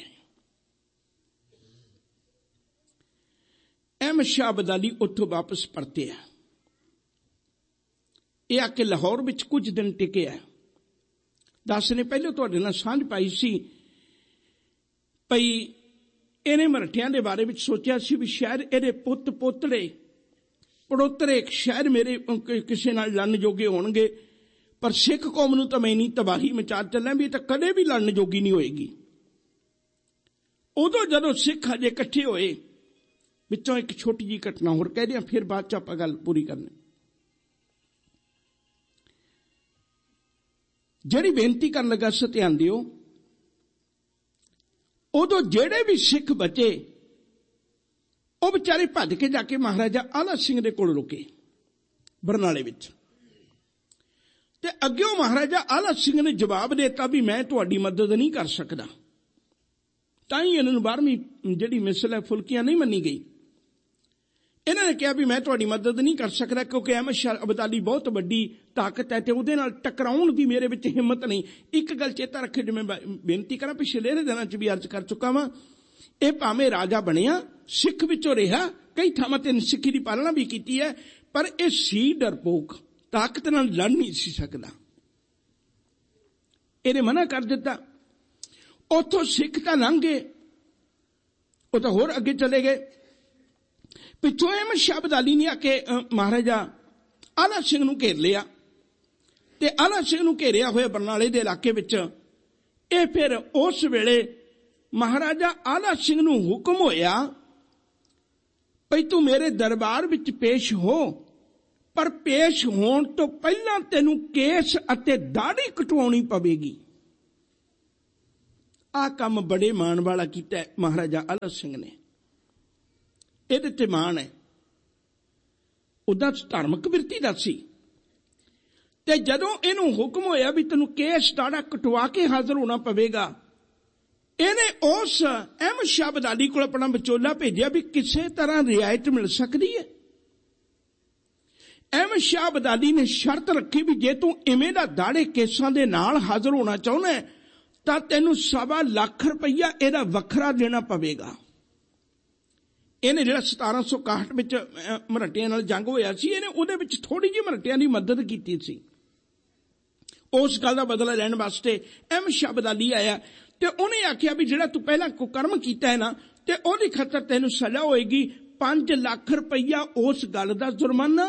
अहमद शाह अब्दाली उत्थों वापस परते है। यह आके लाहौर विच कुछ दिन टिके है। दस ने पहले तुहाडे नाल सांझ पाई सी पई इहने मराठियां दे बारे विच सोचिया सी भी शायद इहदे पुत पोतड़े पड़ोतरे शायद मेरे किसी नाल लड़न जोगे होणगे, पर सिख कौम नूं तां मैं नहीं तबाही मचा चलिया भी तां कदे भी लड़न जोगी नहीं होएगी। उदों जदों सिख अजे इकट्ठे होए, विचों एक छोटी जी घटना होर कह दियां, फिर बाद च आपां गल पूरी करनी। जिहड़ी बेनती करन लगा सी ध्यान दिओ, उदों जेड़े भी सिख बचे वो बेचारे भज के जाके महाराजा आला सिंह दे कोल रुके बरनाले विच। ते अग्गों महाराजा आला सिंह ने जवाब देता भी मैं तुहाडी मदद नहीं कर सकदा। तां ही इन्हां नूं बारहवीं जिहड़ी मिसल है फुलकियां नहीं मन्नी गई। इन्हां ने कहा भी मैं तुहाडी मदद नहीं कर सकदा क्योंकि अहमद शाह अब्दाली बहुत वड्डी ताकत है ते उहदे नाल टकराउण दी मेरे विच हिम्मत नहीं। एक गल चेता रखे, जो मैं बेनती करां पिछले दिनां च भी अर्ज कर चुका वां, ਇਹ ਭਾਵੇਂ ਰਾਜਾ ਬਣਿਆ ਸਿੱਖ ਵਿੱਚੋਂ ਰਿਹਾ, ਕਈ ਥਾਵਾਂ ਤੇ ਸਿੱਖੀ ਦੀ ਪਾਲਣਾ ਵੀ ਕੀਤੀ ਹੈ, ਪਰ ਇਹ ਸੀ ਡਰਪੋਕ, ਤਾਕਤ ਨਾਲ ਲੜ ਨਹੀਂ ਸੀ ਸਕਦਾ। ਇਹਨੇ ਮਨਾ ਕਰ ਦਿੱਤਾ। ਉੱਥੋਂ ਸਿੱਖ ਤਾਂ ਲੰਘ ਗਏ, ਉਹ ਤਾਂ ਹੋਰ ਅੱਗੇ ਚਲੇ ਗਏ। ਪਿੱਛੋਂ ਅਹਿਮਦ ਸ਼ਾਹ ਅਬਦਾਲੀ ਨੇ ਆ ਕੇ ਮਹਾਰਾਜਾ ਆਲਾ ਸਿੰਘ ਨੂੰ ਘੇਰ ਲਿਆ ਤੇ ਆਲਾ ਸਿੰਘ ਨੂੰ ਘੇਰਿਆ ਹੋਇਆ ਬਰਨਾਲੇ ਦੇ ਇਲਾਕੇ ਵਿੱਚ ਇਹ ਫਿਰ ਉਸ ਵੇਲੇ महाराजा आला सिंह नूं हुक्म होया भई तू मेरे दरबार विच पेश हो, पर पेश होण तो पहला तेनू केस अते दाढ़ी कटवाउणी पवेगी। आ काम बड़े मान वाला कीता है महाराजा आला सिंह ने। इहदे ते मान है, उदा धार्मिक बिरती दा सी। ते जदों इहनूं हुक्म होया भी तेनू केस दाढ़ा कटवा के हाजिर होना पवेगा, इहने उस अहमद शाह अब्दाली को अपना विचोला भेजा भी किसी तरह रियायत मिल सकती है। अहमद शाह अब्दाली ने शर्त रखी भी जे तू इवें दा दाड़े केसां दे नाल हाजिर होना चाहुंदा है तां तैनूं सवा लाख रुपया इहदा वखरा देना पवेगा। इहने जिहड़ा सतारह सौ इकाहठ विच मराठियां नाल जंग होया सी, इहने उहदे विच थोड़ी जी मराठियां दी मदद कीती सी। उस गल दा बदला लैण वास्ते अहमद शाह अब्दाली आया ते उन्हें आख्या भी जिहड़ा तू पहला कुकर्म कीता है ना ते ओहदी खातर तैनूं सज़ा होएगी पांच लाख रुपया उस गल दा जुर्माना,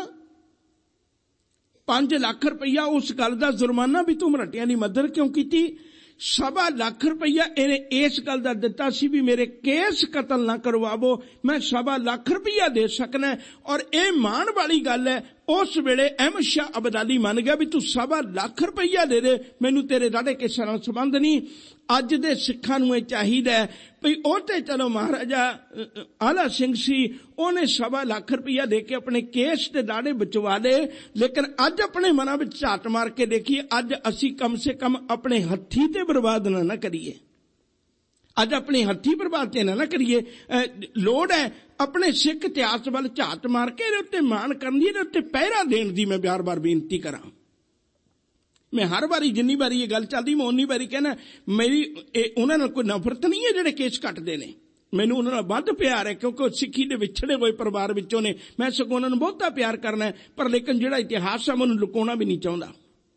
पांच लाख रुपया उस गल दा जुर्माना भी तू मराठियां दी मदद क्यों कीती। सवा लाख रुपया इन्हें इस गल दा दिता सी भी मेरे केस कतल ना करवावो, मैं सवा लाख रुपया दे सकना। और यह मान वाली गल है, उस वेले अहमद शाह अब्दाली मान गया भी तू सवा लाख रुपया दे दे, मैनू तेरे दाड़े केसां नाल संबंध नहीं। अज दे सिखां नूं चाहिए भई ओह ते चलो महाराजा आला सिंह सी, उन्हें सवा लाख रुपया दे के अपने केस ते दाड़े बचवा ले, लेकिन अज अपने मनां विच झात मार के देखिए, अज असी कम से कम अपने हत्थी ते बर्बाद ना ना करिए, अज अपने हत्थी बर्बाद ते ना ना करिए। लोड़ है अपने सिख इतिहास वाल झात मार के इहदे उत्ते मान करन दी, इहदे उत्ते पहरा देण दी मैं बार बार बेनती करां। मैं हर बारी जिन्नी बारी ये गल चलदी मैं उन्नी बारी कहना मेरी उन्हां नाल कोई नफरत नहीं है जिहड़े केस कटदे ने, मैनूं उन्हां नाल वध प्यार है क्योंकि सिक्खी दे विछड़े होए परिवार विचों ने, मैं सगों उन्हां नूं बहुता प्यार करना है, पर लेकिन जिहड़ा इतिहास है मैं उन्हूं लुकाउणा भी नहीं चाहुंदा।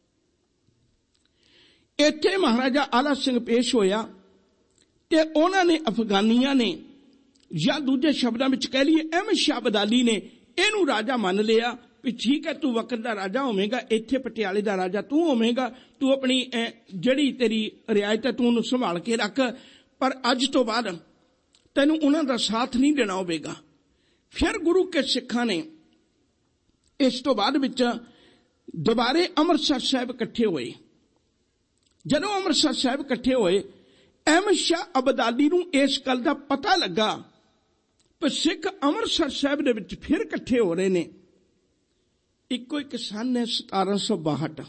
इत्थे महाराजा आला सिंह पेश होया ते उन्हां ने अफगानियां ने या दूजे शब्दां विच कह लईए अहमद शाह अब्दाली ने इहनूं राजा मान लिया भी ठीक है तू वक्त का राजा होवेगा, इत्थे पटियाले का राजा तू होवेगा, तू अपनी जड़ी तेरी रियायत है तू उन्हें संभाल के रख, पर अज तो बाद तेनू उन्हां दा साथ नहीं देना होवेगा। फिर गुरु के सिखां ने इस तो बाद विच ਦੁਬਾਰੇ ਅੰਮ੍ਰਿਤਸਰ ਸਾਹਿਬ ਇਕੱਠੇ ਹੋਏ। ਜਦੋਂ ਅੰਮ੍ਰਿਤਸਰ ਸਾਹਿਬ ਇਕੱਠੇ ਹੋਏ, ਅਹਿਮਦ ਸ਼ਾਹ ਅਬਦਾਲੀ ਨੂੰ ਇਸ ਗੱਲ ਦਾ ਪਤਾ ਲੱਗਾ ਕਿ ਸਿੱਖ ਅੰਮ੍ਰਿਤਸਰ ਸਾਹਿਬ ਦੇ ਵਿੱਚ ਫਿਰ ਇਕੱਠੇ ਹੋ ਰਹੇ ਨੇ। ਇੱਕੋ ਇੱਕ ਸੰਨ ਹੈ ਸਤਾਰਾਂ ਸੌ ਬਾਹਠ,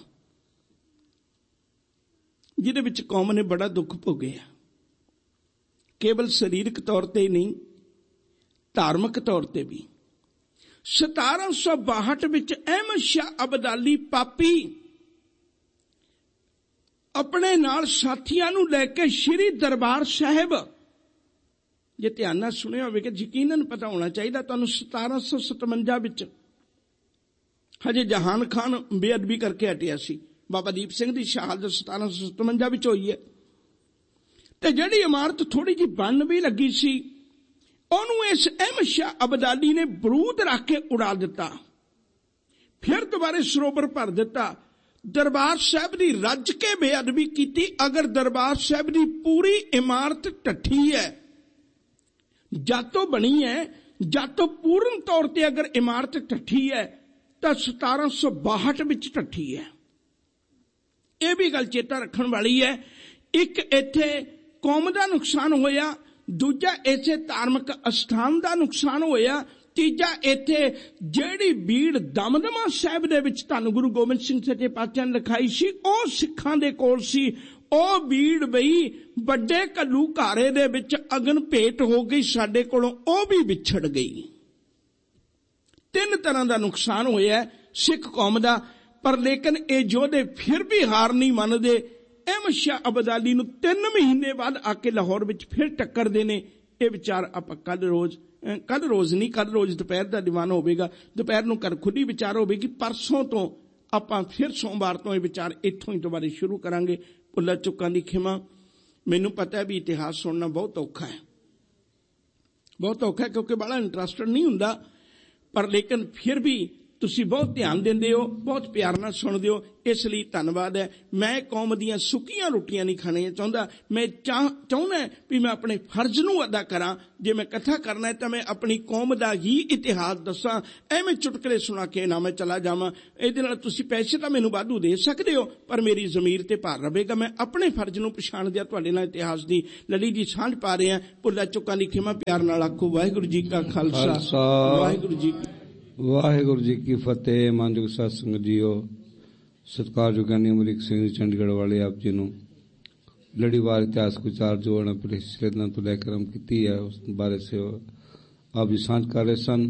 ਜਿਹਦੇ ਵਿੱਚ ਕੌਮ ਨੇ ਬੜਾ ਦੁੱਖ ਭੋਗਿਆ, ਕੇਵਲ ਸਰੀਰਕ ਤੌਰ ਤੇ ਹੀ ਨਹੀਂ, ਧਾਰਮਿਕ ਤੌਰ ਤੇ ਵੀ। ਸਤਾਰਾਂ ਸੌ ਬਾਹਠ ਵਿੱਚ ਅਹਿਮਦ ਸ਼ਾਹ ਅਬਦਾਲੀ ਪਾਪੀ ਆਪਣੇ ਨਾਲ ਸਾਥੀਆਂ ਨੂੰ ਲੈ ਕੇ ਸ਼੍ਰੀ ਦਰਬਾਰ ਸਾਹਿਬ, ਜੇ ਧਿਆਨ ਨਾਲ ਸੁਣਿਆ ਹੋਵੇ ਕਿ ਯਕੀਨਨ ਪਤਾ ਹੋਣਾ ਚਾਹੀਦਾ ਤੁਹਾਨੂੰ, ਸਤਾਰਾਂ ਸੌ ਸਤਵੰਜਾ ਵਿੱਚ ਹਜੇ ਜਹਾਨ ਖਾਨ ਬੇਅਦਬੀ ਕਰਕੇ ਹਟਿਆ ਸੀ। ਬਾਬਾ ਦੀਪ ਸਿੰਘ ਦੀ ਸ਼ਹਾਦਤ ਸਤਾਰਾਂ ਸੌ ਸਤਵੰਜਾ ਵਿੱਚ ਹੋਈ ਹੈ। ਤੇ ਜਿਹੜੀ ਇਮਾਰਤ ਥੋੜੀ ਜਿਹੀ ਬਣ ਵੀ ਲੱਗੀ ਸੀ, ਉਹਨੂੰ ਇਸ ਅਹਿਮਦ ਸ਼ਾਹ ਅਬਦਾਲੀ ਨੇ ਬਰੂਦ ਰੱਖ ਕੇ ਉਡਾ ਦਿੱਤਾ। ਫਿਰ ਦੁਬਾਰੇ ਸਰੋਵਰ ਭਰ ਦਿੱਤਾ। ਦਰਬਾਰ ਸਾਹਿਬ ਦੀ ਰੱਜ ਕੇ ਬੇਅਦਬੀ ਕੀਤੀ। ਅਗਰ ਦਰਬਾਰ ਸਾਹਿਬ ਦੀ ਪੂਰੀ ਇਮਾਰਤ ਢੱਠੀ ਹੈ, ਜਦ ਤੋਂ ਬਣੀ ਹੈ, ਜਦ ਤੋਂ ਪੂਰਨ ਤੌਰ ਤੇ ਅਗਰ ਇਮਾਰਤ ਢੱਠੀ ਹੈ ਤਾਂ ਸਤਾਰਾਂ ਸੌ ਬਾਹਠ ਵਿੱਚ ਢੱਠੀ ਹੈ। ਇਹ ਵੀ ਗੱਲ ਚੇਤਾ ਰੱਖਣ ਵਾਲੀ ਹੈ। ਇੱਕ ਇੱਥੇ ਕੌਮ ਦਾ ਨੁਕਸਾਨ ਹੋਇਆ, ਦੂਜਾ ਇੱਥੇ ਧਾਰਮਿਕ ਅਸਥਾਨ ਦਾ ਨੁਕਸਾਨ ਹੋਇਆ, ਤੀਜਾ ਇੱਥੇ ਜਿਹੜੀ ਬੀੜ ਦਮਦਮਾ ਸਾਹਿਬ ਦੇ ਵਿੱਚ ਧੰਨ ਗੁਰੂ ਗੋਬਿੰਦ ਸਿੰਘ ਸੱਚੇ ਪਾਤਸ਼ਾਹ ਨੇ ਲਿਖਾਈ ਸੀ, ਉਹ ਸਿੱਖਾਂ ਦੇ ਕੋਲ ਸੀ। ਉਹ ਬੀੜ ਬਈ ਵੱਡੇ ਘੱਲੂ ਘਾਰੇ ਦੇ ਵਿੱਚ ਅਗਨ ਭੇਟ ਹੋ ਗਈ ਸਾਡੇ ਕੋਲੋਂ, ਉਹ ਵੀ ਵਿਛੜ ਗਈ। ਤਿੰਨ ਤਰ੍ਹਾਂ ਦਾ ਨੁਕਸਾਨ ਹੋਇਆ ਸਿੱਖ ਕੌਮ ਦਾ। ਪਰ ਲੇਕਿਨ ਇਹ ਯੋਧੇ ਫਿਰ ਵੀ ਹਾਰ ਨਹੀਂ ਮੰਨਦੇ। ਅਹਿਮਦ ਸ਼ਾਹ ਅਬਦਾਲੀ ਨੂੰ ਤਿੰਨ ਮਹੀਨੇ ਬਾਅਦ ਆ ਕੇ ਲਾਹੌਰ ਵਿੱਚ ਫਿਰ ਟੱਕਰਦੇ ਨੇ। ਇਹ ਵਿਚਾਰ ਆਪਾਂ ਕੱਲ ਰੋਜ਼ ਕੱਲ ਰੋਜ਼ ਨਹੀਂ ਕੱਲ ਰੋਜ਼ ਦੁਪਹਿਰ ਦਾ ਦੀਵਾਨ ਹੋਵੇਗਾ, ਦੁਪਹਿਰ ਨੂੰ ਕਰ ਖੁੱਲੀ ਵਿਚਾਰ ਹੋਵੇਗੀ। ਪਰਸੋਂ ਤੋਂ ਆਪਾਂ ਫਿਰ ਸੋਮਵਾਰ ਤੋਂ ਇਹ ਵਿਚਾਰ ਇੱਥੋਂ ਹੀ ਦੁਬਾਰੇ ਸ਼ੁਰੂ ਕਰਾਂਗੇ। ਭੁੱਲਾਂ ਚੁੱਕਾਂ ਦੀ ਖਿਮਾ। ਮੈਨੂੰ ਪਤਾ ਵੀ ਇਤਿਹਾਸ ਸੁਣਨਾ ਬਹੁਤ ਔਖਾ ਹੈ, ਬਹੁਤ ਔਖਾ ਹੈ, ਕਿਉਂਕਿ ਬੜਾ ਇੰਟਰਸਟਡ ਨਹੀਂ ਹੁੰਦਾ। ਪਰ ਲੇਕਿਨ ਫਿਰ ਵੀ ਤੁਸੀਂ ਬਹੁਤ ਧਿਆਨ ਦਿੰਦੇ ਹੋ, ਬਹੁਤ ਪਿਆਰ ਨਾਲ ਸੁਣਦੇ ਹੋ, ਇਸ ਲਈ ਧੰਨਵਾਦ ਹੈ। ਮੈਂ ਕੌਮ ਦੀਆਂ ਸੁੱਕੀਆਂ ਰੋਟੀਆਂ ਨਹੀਂ ਖਾਣੀਆਂ ਚਾਹੁੰਦਾ। ਮੈਂ ਚਾਹ ਚਾਹੁੰਦਾ ਵੀ ਮੈਂ ਆਪਣੇ ਫਰਜ਼ ਨੂੰ ਅਦਾ ਕਰਾਂ। ਜੇ ਮੈਂ ਕਥਾ ਕਰਨਾ ਹੈ ਤਾਂ ਮੈਂ ਆਪਣੀ ਕੌਮ ਦਾ ਹੀ ਇਤਿਹਾਸ ਦੱਸਾਂ। ਐਵੇਂ ਚੁਟਕਲੇ ਸੁਣਾ ਕੇ ਨਾ ਮੈਂ ਚਲਾ ਜਾਵਾਂ। ਇਹਦੇ ਨਾਲ ਤੁਸੀਂ ਪੈਸੇ ਤਾਂ ਮੈਨੂੰ ਵਾਧੂ ਦੇ ਸਕਦੇ ਹੋ, ਪਰ ਮੇਰੀ ਜ਼ਮੀਰ ਤੇ ਭਾਰ ਰਹੇਗਾ। ਮੈਂ ਆਪਣੇ ਫਰਜ਼ ਨੂੰ ਪਛਾਣਦਿਆਂ ਤੁਹਾਡੇ ਨਾਲ ਇਤਿਹਾਸ ਦੀ ਲੜੀ ਦੀ ਸਾਂਝ ਪਾ ਰਿਹਾ। ਭੁੱਲਾਂ ਚੁੱਕਾਂ ਦੀ ਖਿਮਾ। ਪਿਆਰ ਨਾਲ ਆਖੋ ਵਾਹਿਗੁਰੂ ਜੀ ਕਾ ਖਾਲਸਾ, ਵਾਹਿਗੁਰੂ ਜੀ ਵਾਹਿਗੁਰੂ ਜੀ ਕੀ ਫਤਿਹ। ਮਾਨਯੋਗ ਸਾਧ ਸੰਗਤ ਜੀਓ, ਸਤਿਕਾਰਯੋਗ ਗਿਆਨੀ ਅਮਰੀਕ ਸਿੰਘ ਚੰਡੀਗੜ੍ਹ ਵਾਲੇ ਆਪ ਜੀ ਨੂੰ ਲੜੀਵਾਰ ਇਤਿਹਾਸ ਵਿਚਾਰ ਜੋ ਉਹਨਾਂ ਪਿਛਲੇ ਦਿਨਾਂ ਤੋਂ ਲੈ ਕੇ ਆਰੰਭ ਕੀਤੀ ਹੈ, ਉਸ ਬਾਰੇ ਸੇ ਆਪ ਜੀ ਸਾਂਝ ਕਰ ਰਹੇ ਸਨ।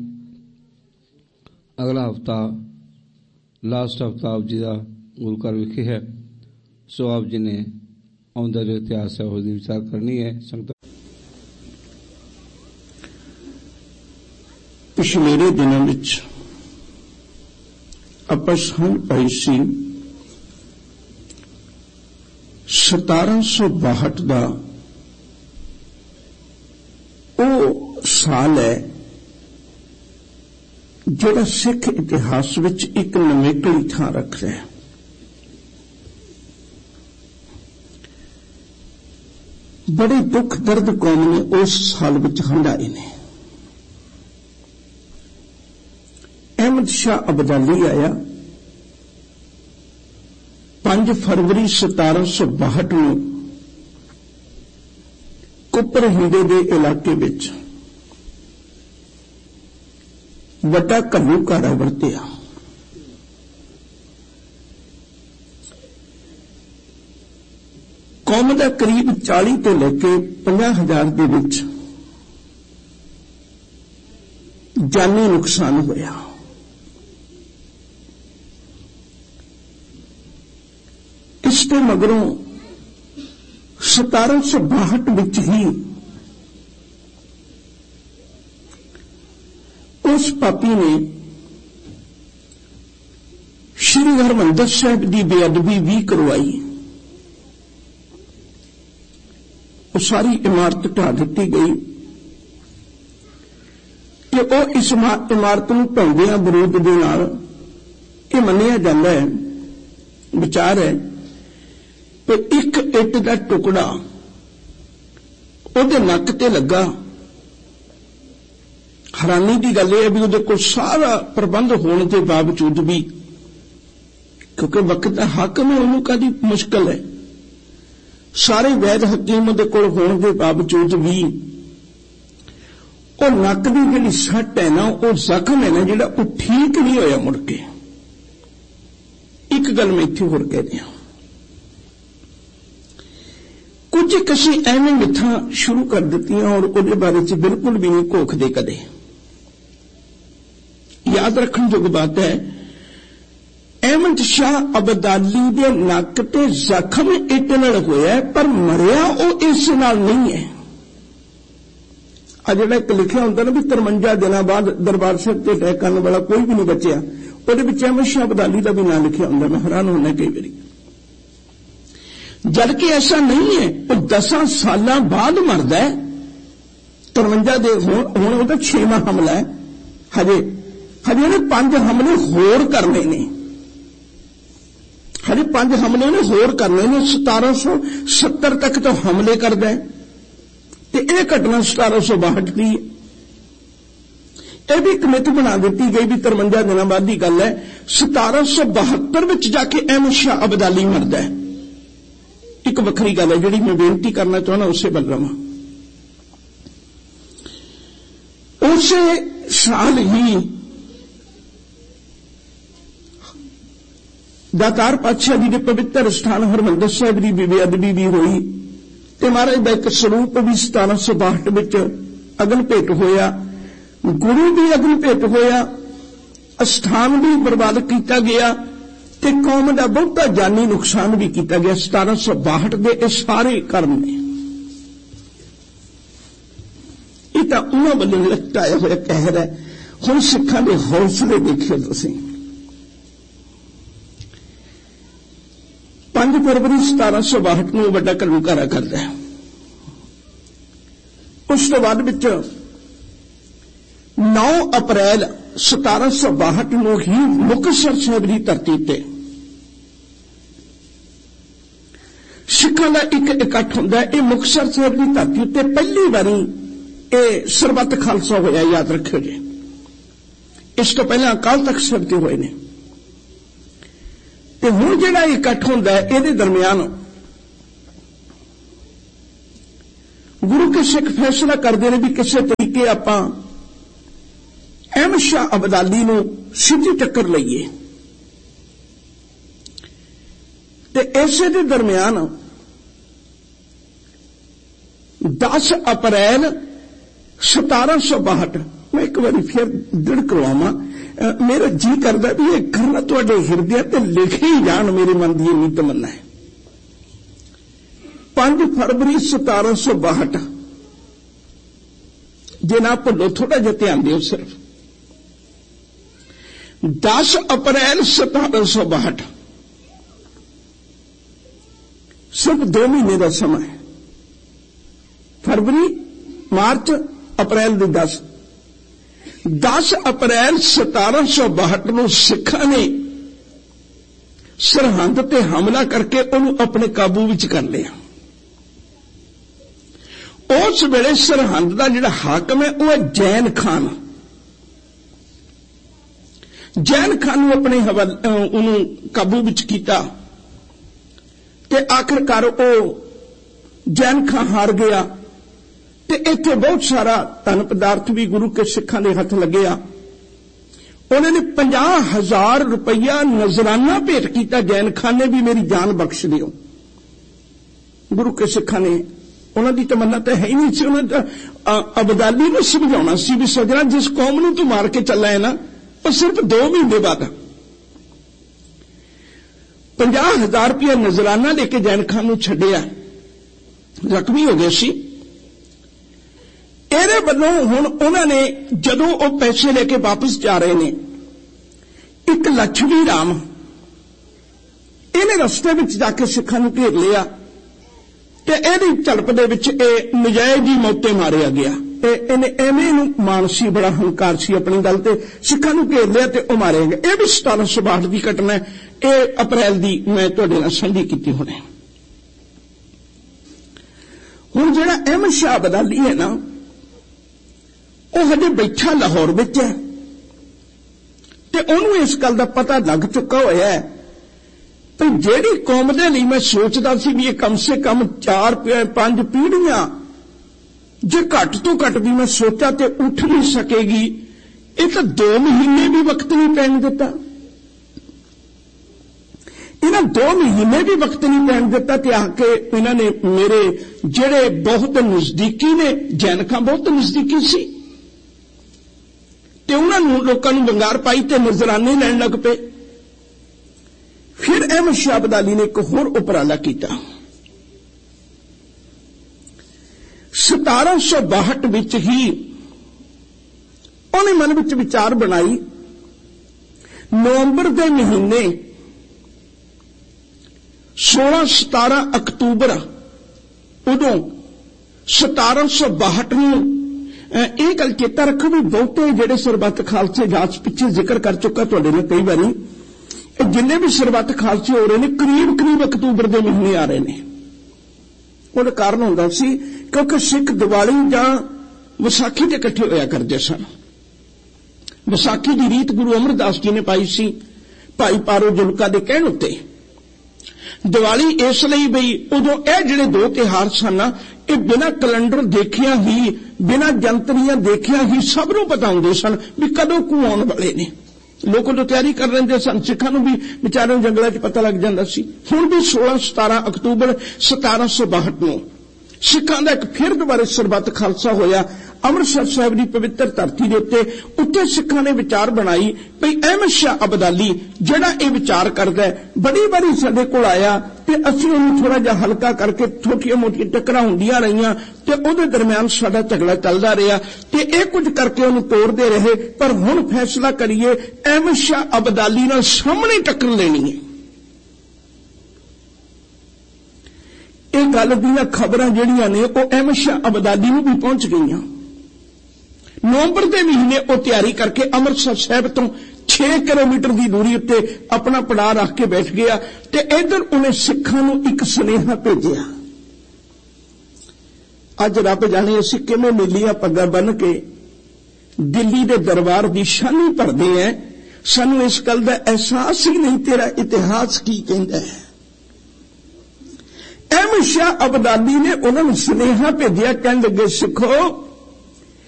ਅਗਲਾ ਹਫਤਾ ਲਾਸਟ ਹਫਤਾ ਆਪ ਜੀ ਦਾ ਗੁਰੂ ਘਰ ਵਿਖੇ ਹੈ, ਸੋ ਆਪ ਜੀ ਨੇ ਆਉਂਦਾ ਜੋ ਇਤਿਹਾਸ ਹੈ ਉਸ ਦੀ ਵਿਚਾਰ ਕਰਨੀ ਹੈ। ਸੰਗਤ ਪਿਛਲੇ ਦਿਨਾਂ ਵਿੱਚ ਆਪਾਂ ਸਾਂਝ ਪਾਈ ਸੀ ਸਤਾਰਾਂ ਸੌ ਬਾਹਠ ਦਾ ਉਹ ਸਾਲ ਹੈ ਜਿਹੜਾ ਸਿੱਖ ਇਤਿਹਾਸ ਵਿੱਚ ਇੱਕ ਨਵੇਕਲੀ ਥਾਂ ਰੱਖ ਰਿਹਾ ਹੈ। ਬੜੇ ਦੁੱਖ ਦਰਦ ਕੌਮ ਨੇ ਉਸ ਸਾਲ ਵਿੱਚ ਹੰਢਾਏ ਨੇ। ਅਹਿਮਦ ਸ਼ਾਹ ਅਬਦਾਲੀ ਆਇਆ ਪੰਜ ਫਰਵਰੀ ਸਤਾਰਾਂ ਸੌ ਬਾਹਠ ਨੂੰ ਕੁੱਪਰ ਹਿੰਦੇ ਦੇ ਇਲਾਕੇ ਵਿੱਚ ਵੱਡਾ ਘੱਲੂ ਘਾਰਾ ਵਰਤਿਆ। ਕੌਮ ਦਾ ਕਰੀਬ ਚਾਲੀ ਤੋਂ ਲੈ ਕੇ ਪੰਜਾਹ ਹਜ਼ਾਰ ਦੇ ਵਿੱਚ ਜਾਨੀ ਨੁਕਸਾਨ ਹੋਇਆ। ਇਸ ਤੋਂ ਮਗਰੋਂ ਸਤਾਰਾਂ ਸੌ ਬਾਹਠ ਵਿੱਚ ਹੀ ਉਸ ਪਾਪੀ ਨੇ ਸ਼੍ਰੀ ਹਰਿਮੰਦਰ ਸਾਹਿਬ ਦੀ ਬੇਅਦਬੀ ਵੀ ਕਰਵਾਈ। ਉਹ ਸਾਰੀ ਇਮਾਰਤ ਢਾਹ ਦਿੱਤੀ ਗਈ ਕਿ ਉਹ ਇਸ ਇਮਾਰਤ ਨੂੰ ਢਾਉਂਦਿਆਂ ਵਿਰੋਧ ਦੇ ਨਾਲ ਇਹ ਮੰਨਿਆ ਜਾਂਦਾ ਹੈ, ਵਿਚਾਰ ਹੈ ਕਿ ਇੱਕ ਇੱਟ ਦਾ ਟੁਕੜਾ ਉਹਦੇ ਨੱਕ ਤੇ ਲੱਗਾ। ਹੈਰਾਨੀ ਦੀ ਗੱਲ ਇਹ ਹੈ ਵੀ ਉਹਦੇ ਕੋਲ ਸਾਰਾ ਪ੍ਰਬੰਧ ਹੋਣ ਦੇ ਬਾਵਜੂਦ ਵੀ क्योंकि वक्त का हाकम है, उन्होंने कदी मुश्किल है। सारे वैद हकीम दे कोल होने के बावजूद भी और नक की जिहड़ी सट है ना, वो जख्म है ना जिहड़ा, वो ठीक नहीं होया मुड़ के। एक गल मैं इत्थे होर कह दिया, कुछ कसी एवें मिथां शुरू कर दित्तियां और उहदे बारे च बिल्कुल भी नहीं घोखदे कदे। याद रखण जोग बात है, अहमद शाह अब्दाली दे नक ते जख्म इट नाल होया, पर मरिया वो इस नाल नहीं है। आ जिहड़ा एक लिखिया हुंदा ना भी तिरवंजा दिनां बाद दरबार साहिब ते अटैक करन वाला कोई भी नहीं बचिया, ਉਹਦੇ ਵਿੱਚ अहमद शाह अब्दाली का भी नाम लिखा होंगे। मैं हैरान होना कई बारी, जबकि ऐसा नहीं है। वो दसा साल बाद मरदा है, तिरवंजा दे हुण वो छेवां हमला है, हजे हजे ने पांच हमले होर करने ने, हजे पांच हमले ने होर करने ने। सतारा सौ सत्तर तक तो हमले करदा है, ते यह घटना सतारा सौ बाहठ की है। यह भी एक मिथ बना दी गई भी तिरवंजा दिनों बाद की गल है। सतारा सौ बहत्तर में जाके अहमद शाह अब्दाली मरदा है। एक वखरी गल है जिहड़ी मैं बेनती करना चाहना, उसे बल रहा। उसे साल ही दातार पातशाह जी के पवित्र स्थान हरमंदिर साहिब की बेअदबी भी हुई, ते महाराज का एक स्वरूप भी सतारा सौ बाहठ में अगन भेट होया, गुरु भी अगन भेट होया, अस्थान भी बर्बाद किया गया, ते कौम का बहुता जानी नुकसान भी किया गया। सतारा सौ बाहठ के सारे कर्म ने ये तो उन्होंने वालों लटकाया हुआ कहर है। हुण सिखां दे हौसले देखियो तुसीं। पांच फरवरी सतारा सौ बाहठ नूं वड्डा घल्लूघारा करदा है। उस तो बाद विच नौ अप्रैल सतारा सौ बाहठ नूं ही मुक्तसर साहिब की धरती ते सिखां दा एक इकट्ठ हुंदा है। ये मुक्तसर साहिब की धरती उत्ते पहली बारी ये सरबत खालसा होया, याद रखियो जी। इस तो पहले अकाल तख्त साहिब ते होए ने। ते हुण जिहड़ा इकट्ठ हुंदा है, इहदे दरमियान गुरु के सिख फैसला करते हैं भी किसी तरीके आपां अहमद शाह अब्दाली नूं सीधी टक्कर लईए। ते इसे दे दरमियान दस अप्रैल सतारा सौ बाहठ, मैं एक बार फिर दृढ़ करवावां, मेरा जी करदा भी ये करना तुहाडे हिरदे ते लिखे ही जान, मेरे मन की इन्नी तमन्ना है। पांच फरवरी सतारा सौ बाहठ, जे ना भुलो थोड़ा जिहा ध्यान दिओ सिर्फ। दस अप्रैल सतारा सौ बाहठ, सिर्फ दो महीने का समय है। फरवरी, मार्च, अप्रैल दी दस दस अप्रैल सतारा सौ बाहठ नूं सिखां ने सरहंद ते हमला करके उन्होंने अपने काबू विच कर लिया। उस वेले सरहंद का जिहड़ा हाकम है वह है जैन खान। जैन खान ने अपने हवाले काबू विच कीता ते आखिरकार वो जैन खान हार गया ते इत्थे बहुत सारा धन पदार्थ भी गुरु के सिखां दे हथ लग्या। उन्होंने पचास हजार रुपया नजराना भेंट किया। जैन खान ने भी मेरी जान बख्श दियो। गुरु के सिखां ने उन्हों की तमन्ना तो है ही नहीं सी। उन्होंने अब्दाली नूं समझाउणा सी भी सजना जिस कौम नूं तू मार के चला है ना, वो सिर्फ दो महीने बाद पचास हजार रुपया नजराना लेके जैन खान नूं छड्डिया, जख्मी हो गए सी। ਇਹਦੇ ਵੱਲੋਂ ਹੁਣ ਉਹਨਾਂ ਨੇ ਜਦੋਂ ਉਹ ਪੈਸੇ ਲੈ ਕੇ ਵਾਪਸ ਜਾ ਰਹੇ ਨੇ, ਇੱਕ ਲక్ష్ਮੀ ਰਾਮ ਇਹਨੇ ਰਸਤੇ ਵਿੱਚ ਜਾ ਕੇ ਸਿੱਖਾਂ ਨੂੰ ਘੇਰ ਲਿਆ ਤੇ ਇਹਦੀ ਝੜਪ ਦੇ ਵਿੱਚ ਇਹ ਨਜਾਇਜ਼ ਹੀ ਮੌਤੇ ਮਾਰਿਆ ਗਿਆ। ਤੇ ਇਹਨੇ ਐਵੇਂ ਨੂੰ ਮਾਨਸੀ ਬੜਾ ਹੰਕਾਰ ਸੀ ਆਪਣੀ ਗੱਲ ਤੇ, ਸਿੱਖਾਂ ਨੂੰ ਘੇਰ ਲਿਆ ਤੇ ਉਹ ਮਾਰਿਆ ਗਿਆ। ਇਹ ਵੀ ਸਤਾਰਾਂ ਸੌ ਬਾਹਠ ਦੀ ਘਟਨਾ ਹੈ। ਇਹ ਅਪ੍ਰੈਲ ਦੀ ਮੈਂ ਤੁਹਾਡੇ ਨਾਲ ਸਾਂਝੀ ਕੀਤੀ ਹੁਣੇ। ਹੁਣ ਜਿਹੜਾ ਅਹਿਮਦ ਸ਼ਾਹ ਅਬਦਾਲੀ ਹੈ ਨਾ, ਉਹ ਹਜੇ ਬੈਠਾ ਲਾਹੌਰ ਵਿੱਚ ਹੈ ਤੇ ਉਹਨੂੰ ਇਸ ਗੱਲ ਦਾ ਪਤਾ ਲੱਗ ਚੁੱਕਾ ਹੋਇਆ ਹੈ तो ਜਿਹੜੀ कौम ਦੇ ਲਈ मैं सोचता सी भी ये कम से कम चार पांच पीढ़ियां जे घट तो घट भी मैं सोचा तो उठ नहीं सकेगी, ये तो दो महीने भी वक्त नहीं पैन दिता, इन्हें दो महीने भी वक्त नहीं पैन दिता ते आके इन्होंने मेरे जेड़े बहुत नजदीकी ने, जैनकां बहुत नजदीकी सी ते उन्होंने लोगों नूं वंगार पाई ते नजराने लैण लग पे। फिर अहमद शाह अब्दाली ने एक होर उपराला किया। सतारा सौ बाहठ विच ही उन्हें मन विच विचार बनाई, नवंबर के महीने सोलह सतारह अक्तूबर उदों सतारा सौ बाहठ नूं यह गल चेता रखो भी बहुते जेडे सरबत खालसे जाच पिछे जिक्र कर चुका तुहाडे नाल कई बारी, जिन्ने भी सरबत खालसे हो रहे हैं करीब करीब अक्तूबर के महीने आ रहे हैं। ਉਹਦਾ ਕਾਰਨ ਹੁੰਦਾ ਸੀ क्योंकि सिख दिवाली ਜਾਂ विसाखी ਦੇ ਇਕੱਠੇ ਹੋਇਆ ਕਰਦੇ ਸਨ। विसाखी की रीत गुरु अमरदास जी ने पाई सी भाई पारो जुलका के कहण उत्ते। दिवाली इसलिए बई उदों यह जिहड़े दो त्योहार सन ये बिना कैलेंडर देखिया ही बिना जंतरियां देखिया ही सब नूं पता हुंदे सन भी कदों कू आउण वाले ने। लोगों तो तैयारी कर रहे सन, सिखां नूं भी विचारों जंगलों च पता लग जाता सी। हुण भी सोलह सतारह अक्तूबर सतारह सौ बाहठ नूं सिखां दा एक फिर दोबारा सरबत खालसा होया अमृतसर साहिब की पवित्र धरती के उत्ते। उत्ते सिखां ने विचार बनाई भई अहमद शाह अब्दाली जिहड़ा ये विचार करदा है, बड़ी बारी साडे कोल आया ते असीं उहनूं थोड़ा जिहा हल्का करके छोटियां मोटियां टकरां हुंदियां रहियां ते उहदे दरम्यान साडा झगड़ा चलदा रहा ते इह कुछ करके उहनूं तोड़दे रहे। पर हुण फैसला करिए अहमद शाह अब्दाली नाल सामने टक्कर लेनी है। ये गल दीयां खबरां जिहड़ियां ने वो अहमद शाह अब्दाली नूं भी पहुंच गईयां। नवंबर के महीने वो तैयारी करके अमृतसर साहिब तो छे किलोमीटर की दूरी उत्ते अपना पड़ाव रख के बैठ गया ते इधर उन्हें सिखां नूं एक सुनेहा भेजिया। अज रब जाने असीं किवें नीलियां पग्गां बन के दिल्ली के दरबार की शानी भरदे हैं, सानूं इस गल का एहसास ही नहीं तेरा इतिहास की कहंदा है। अहमद शाह अब्दाली ने उन्होंने सुनेहा भेजिया, कहण लगे सिखो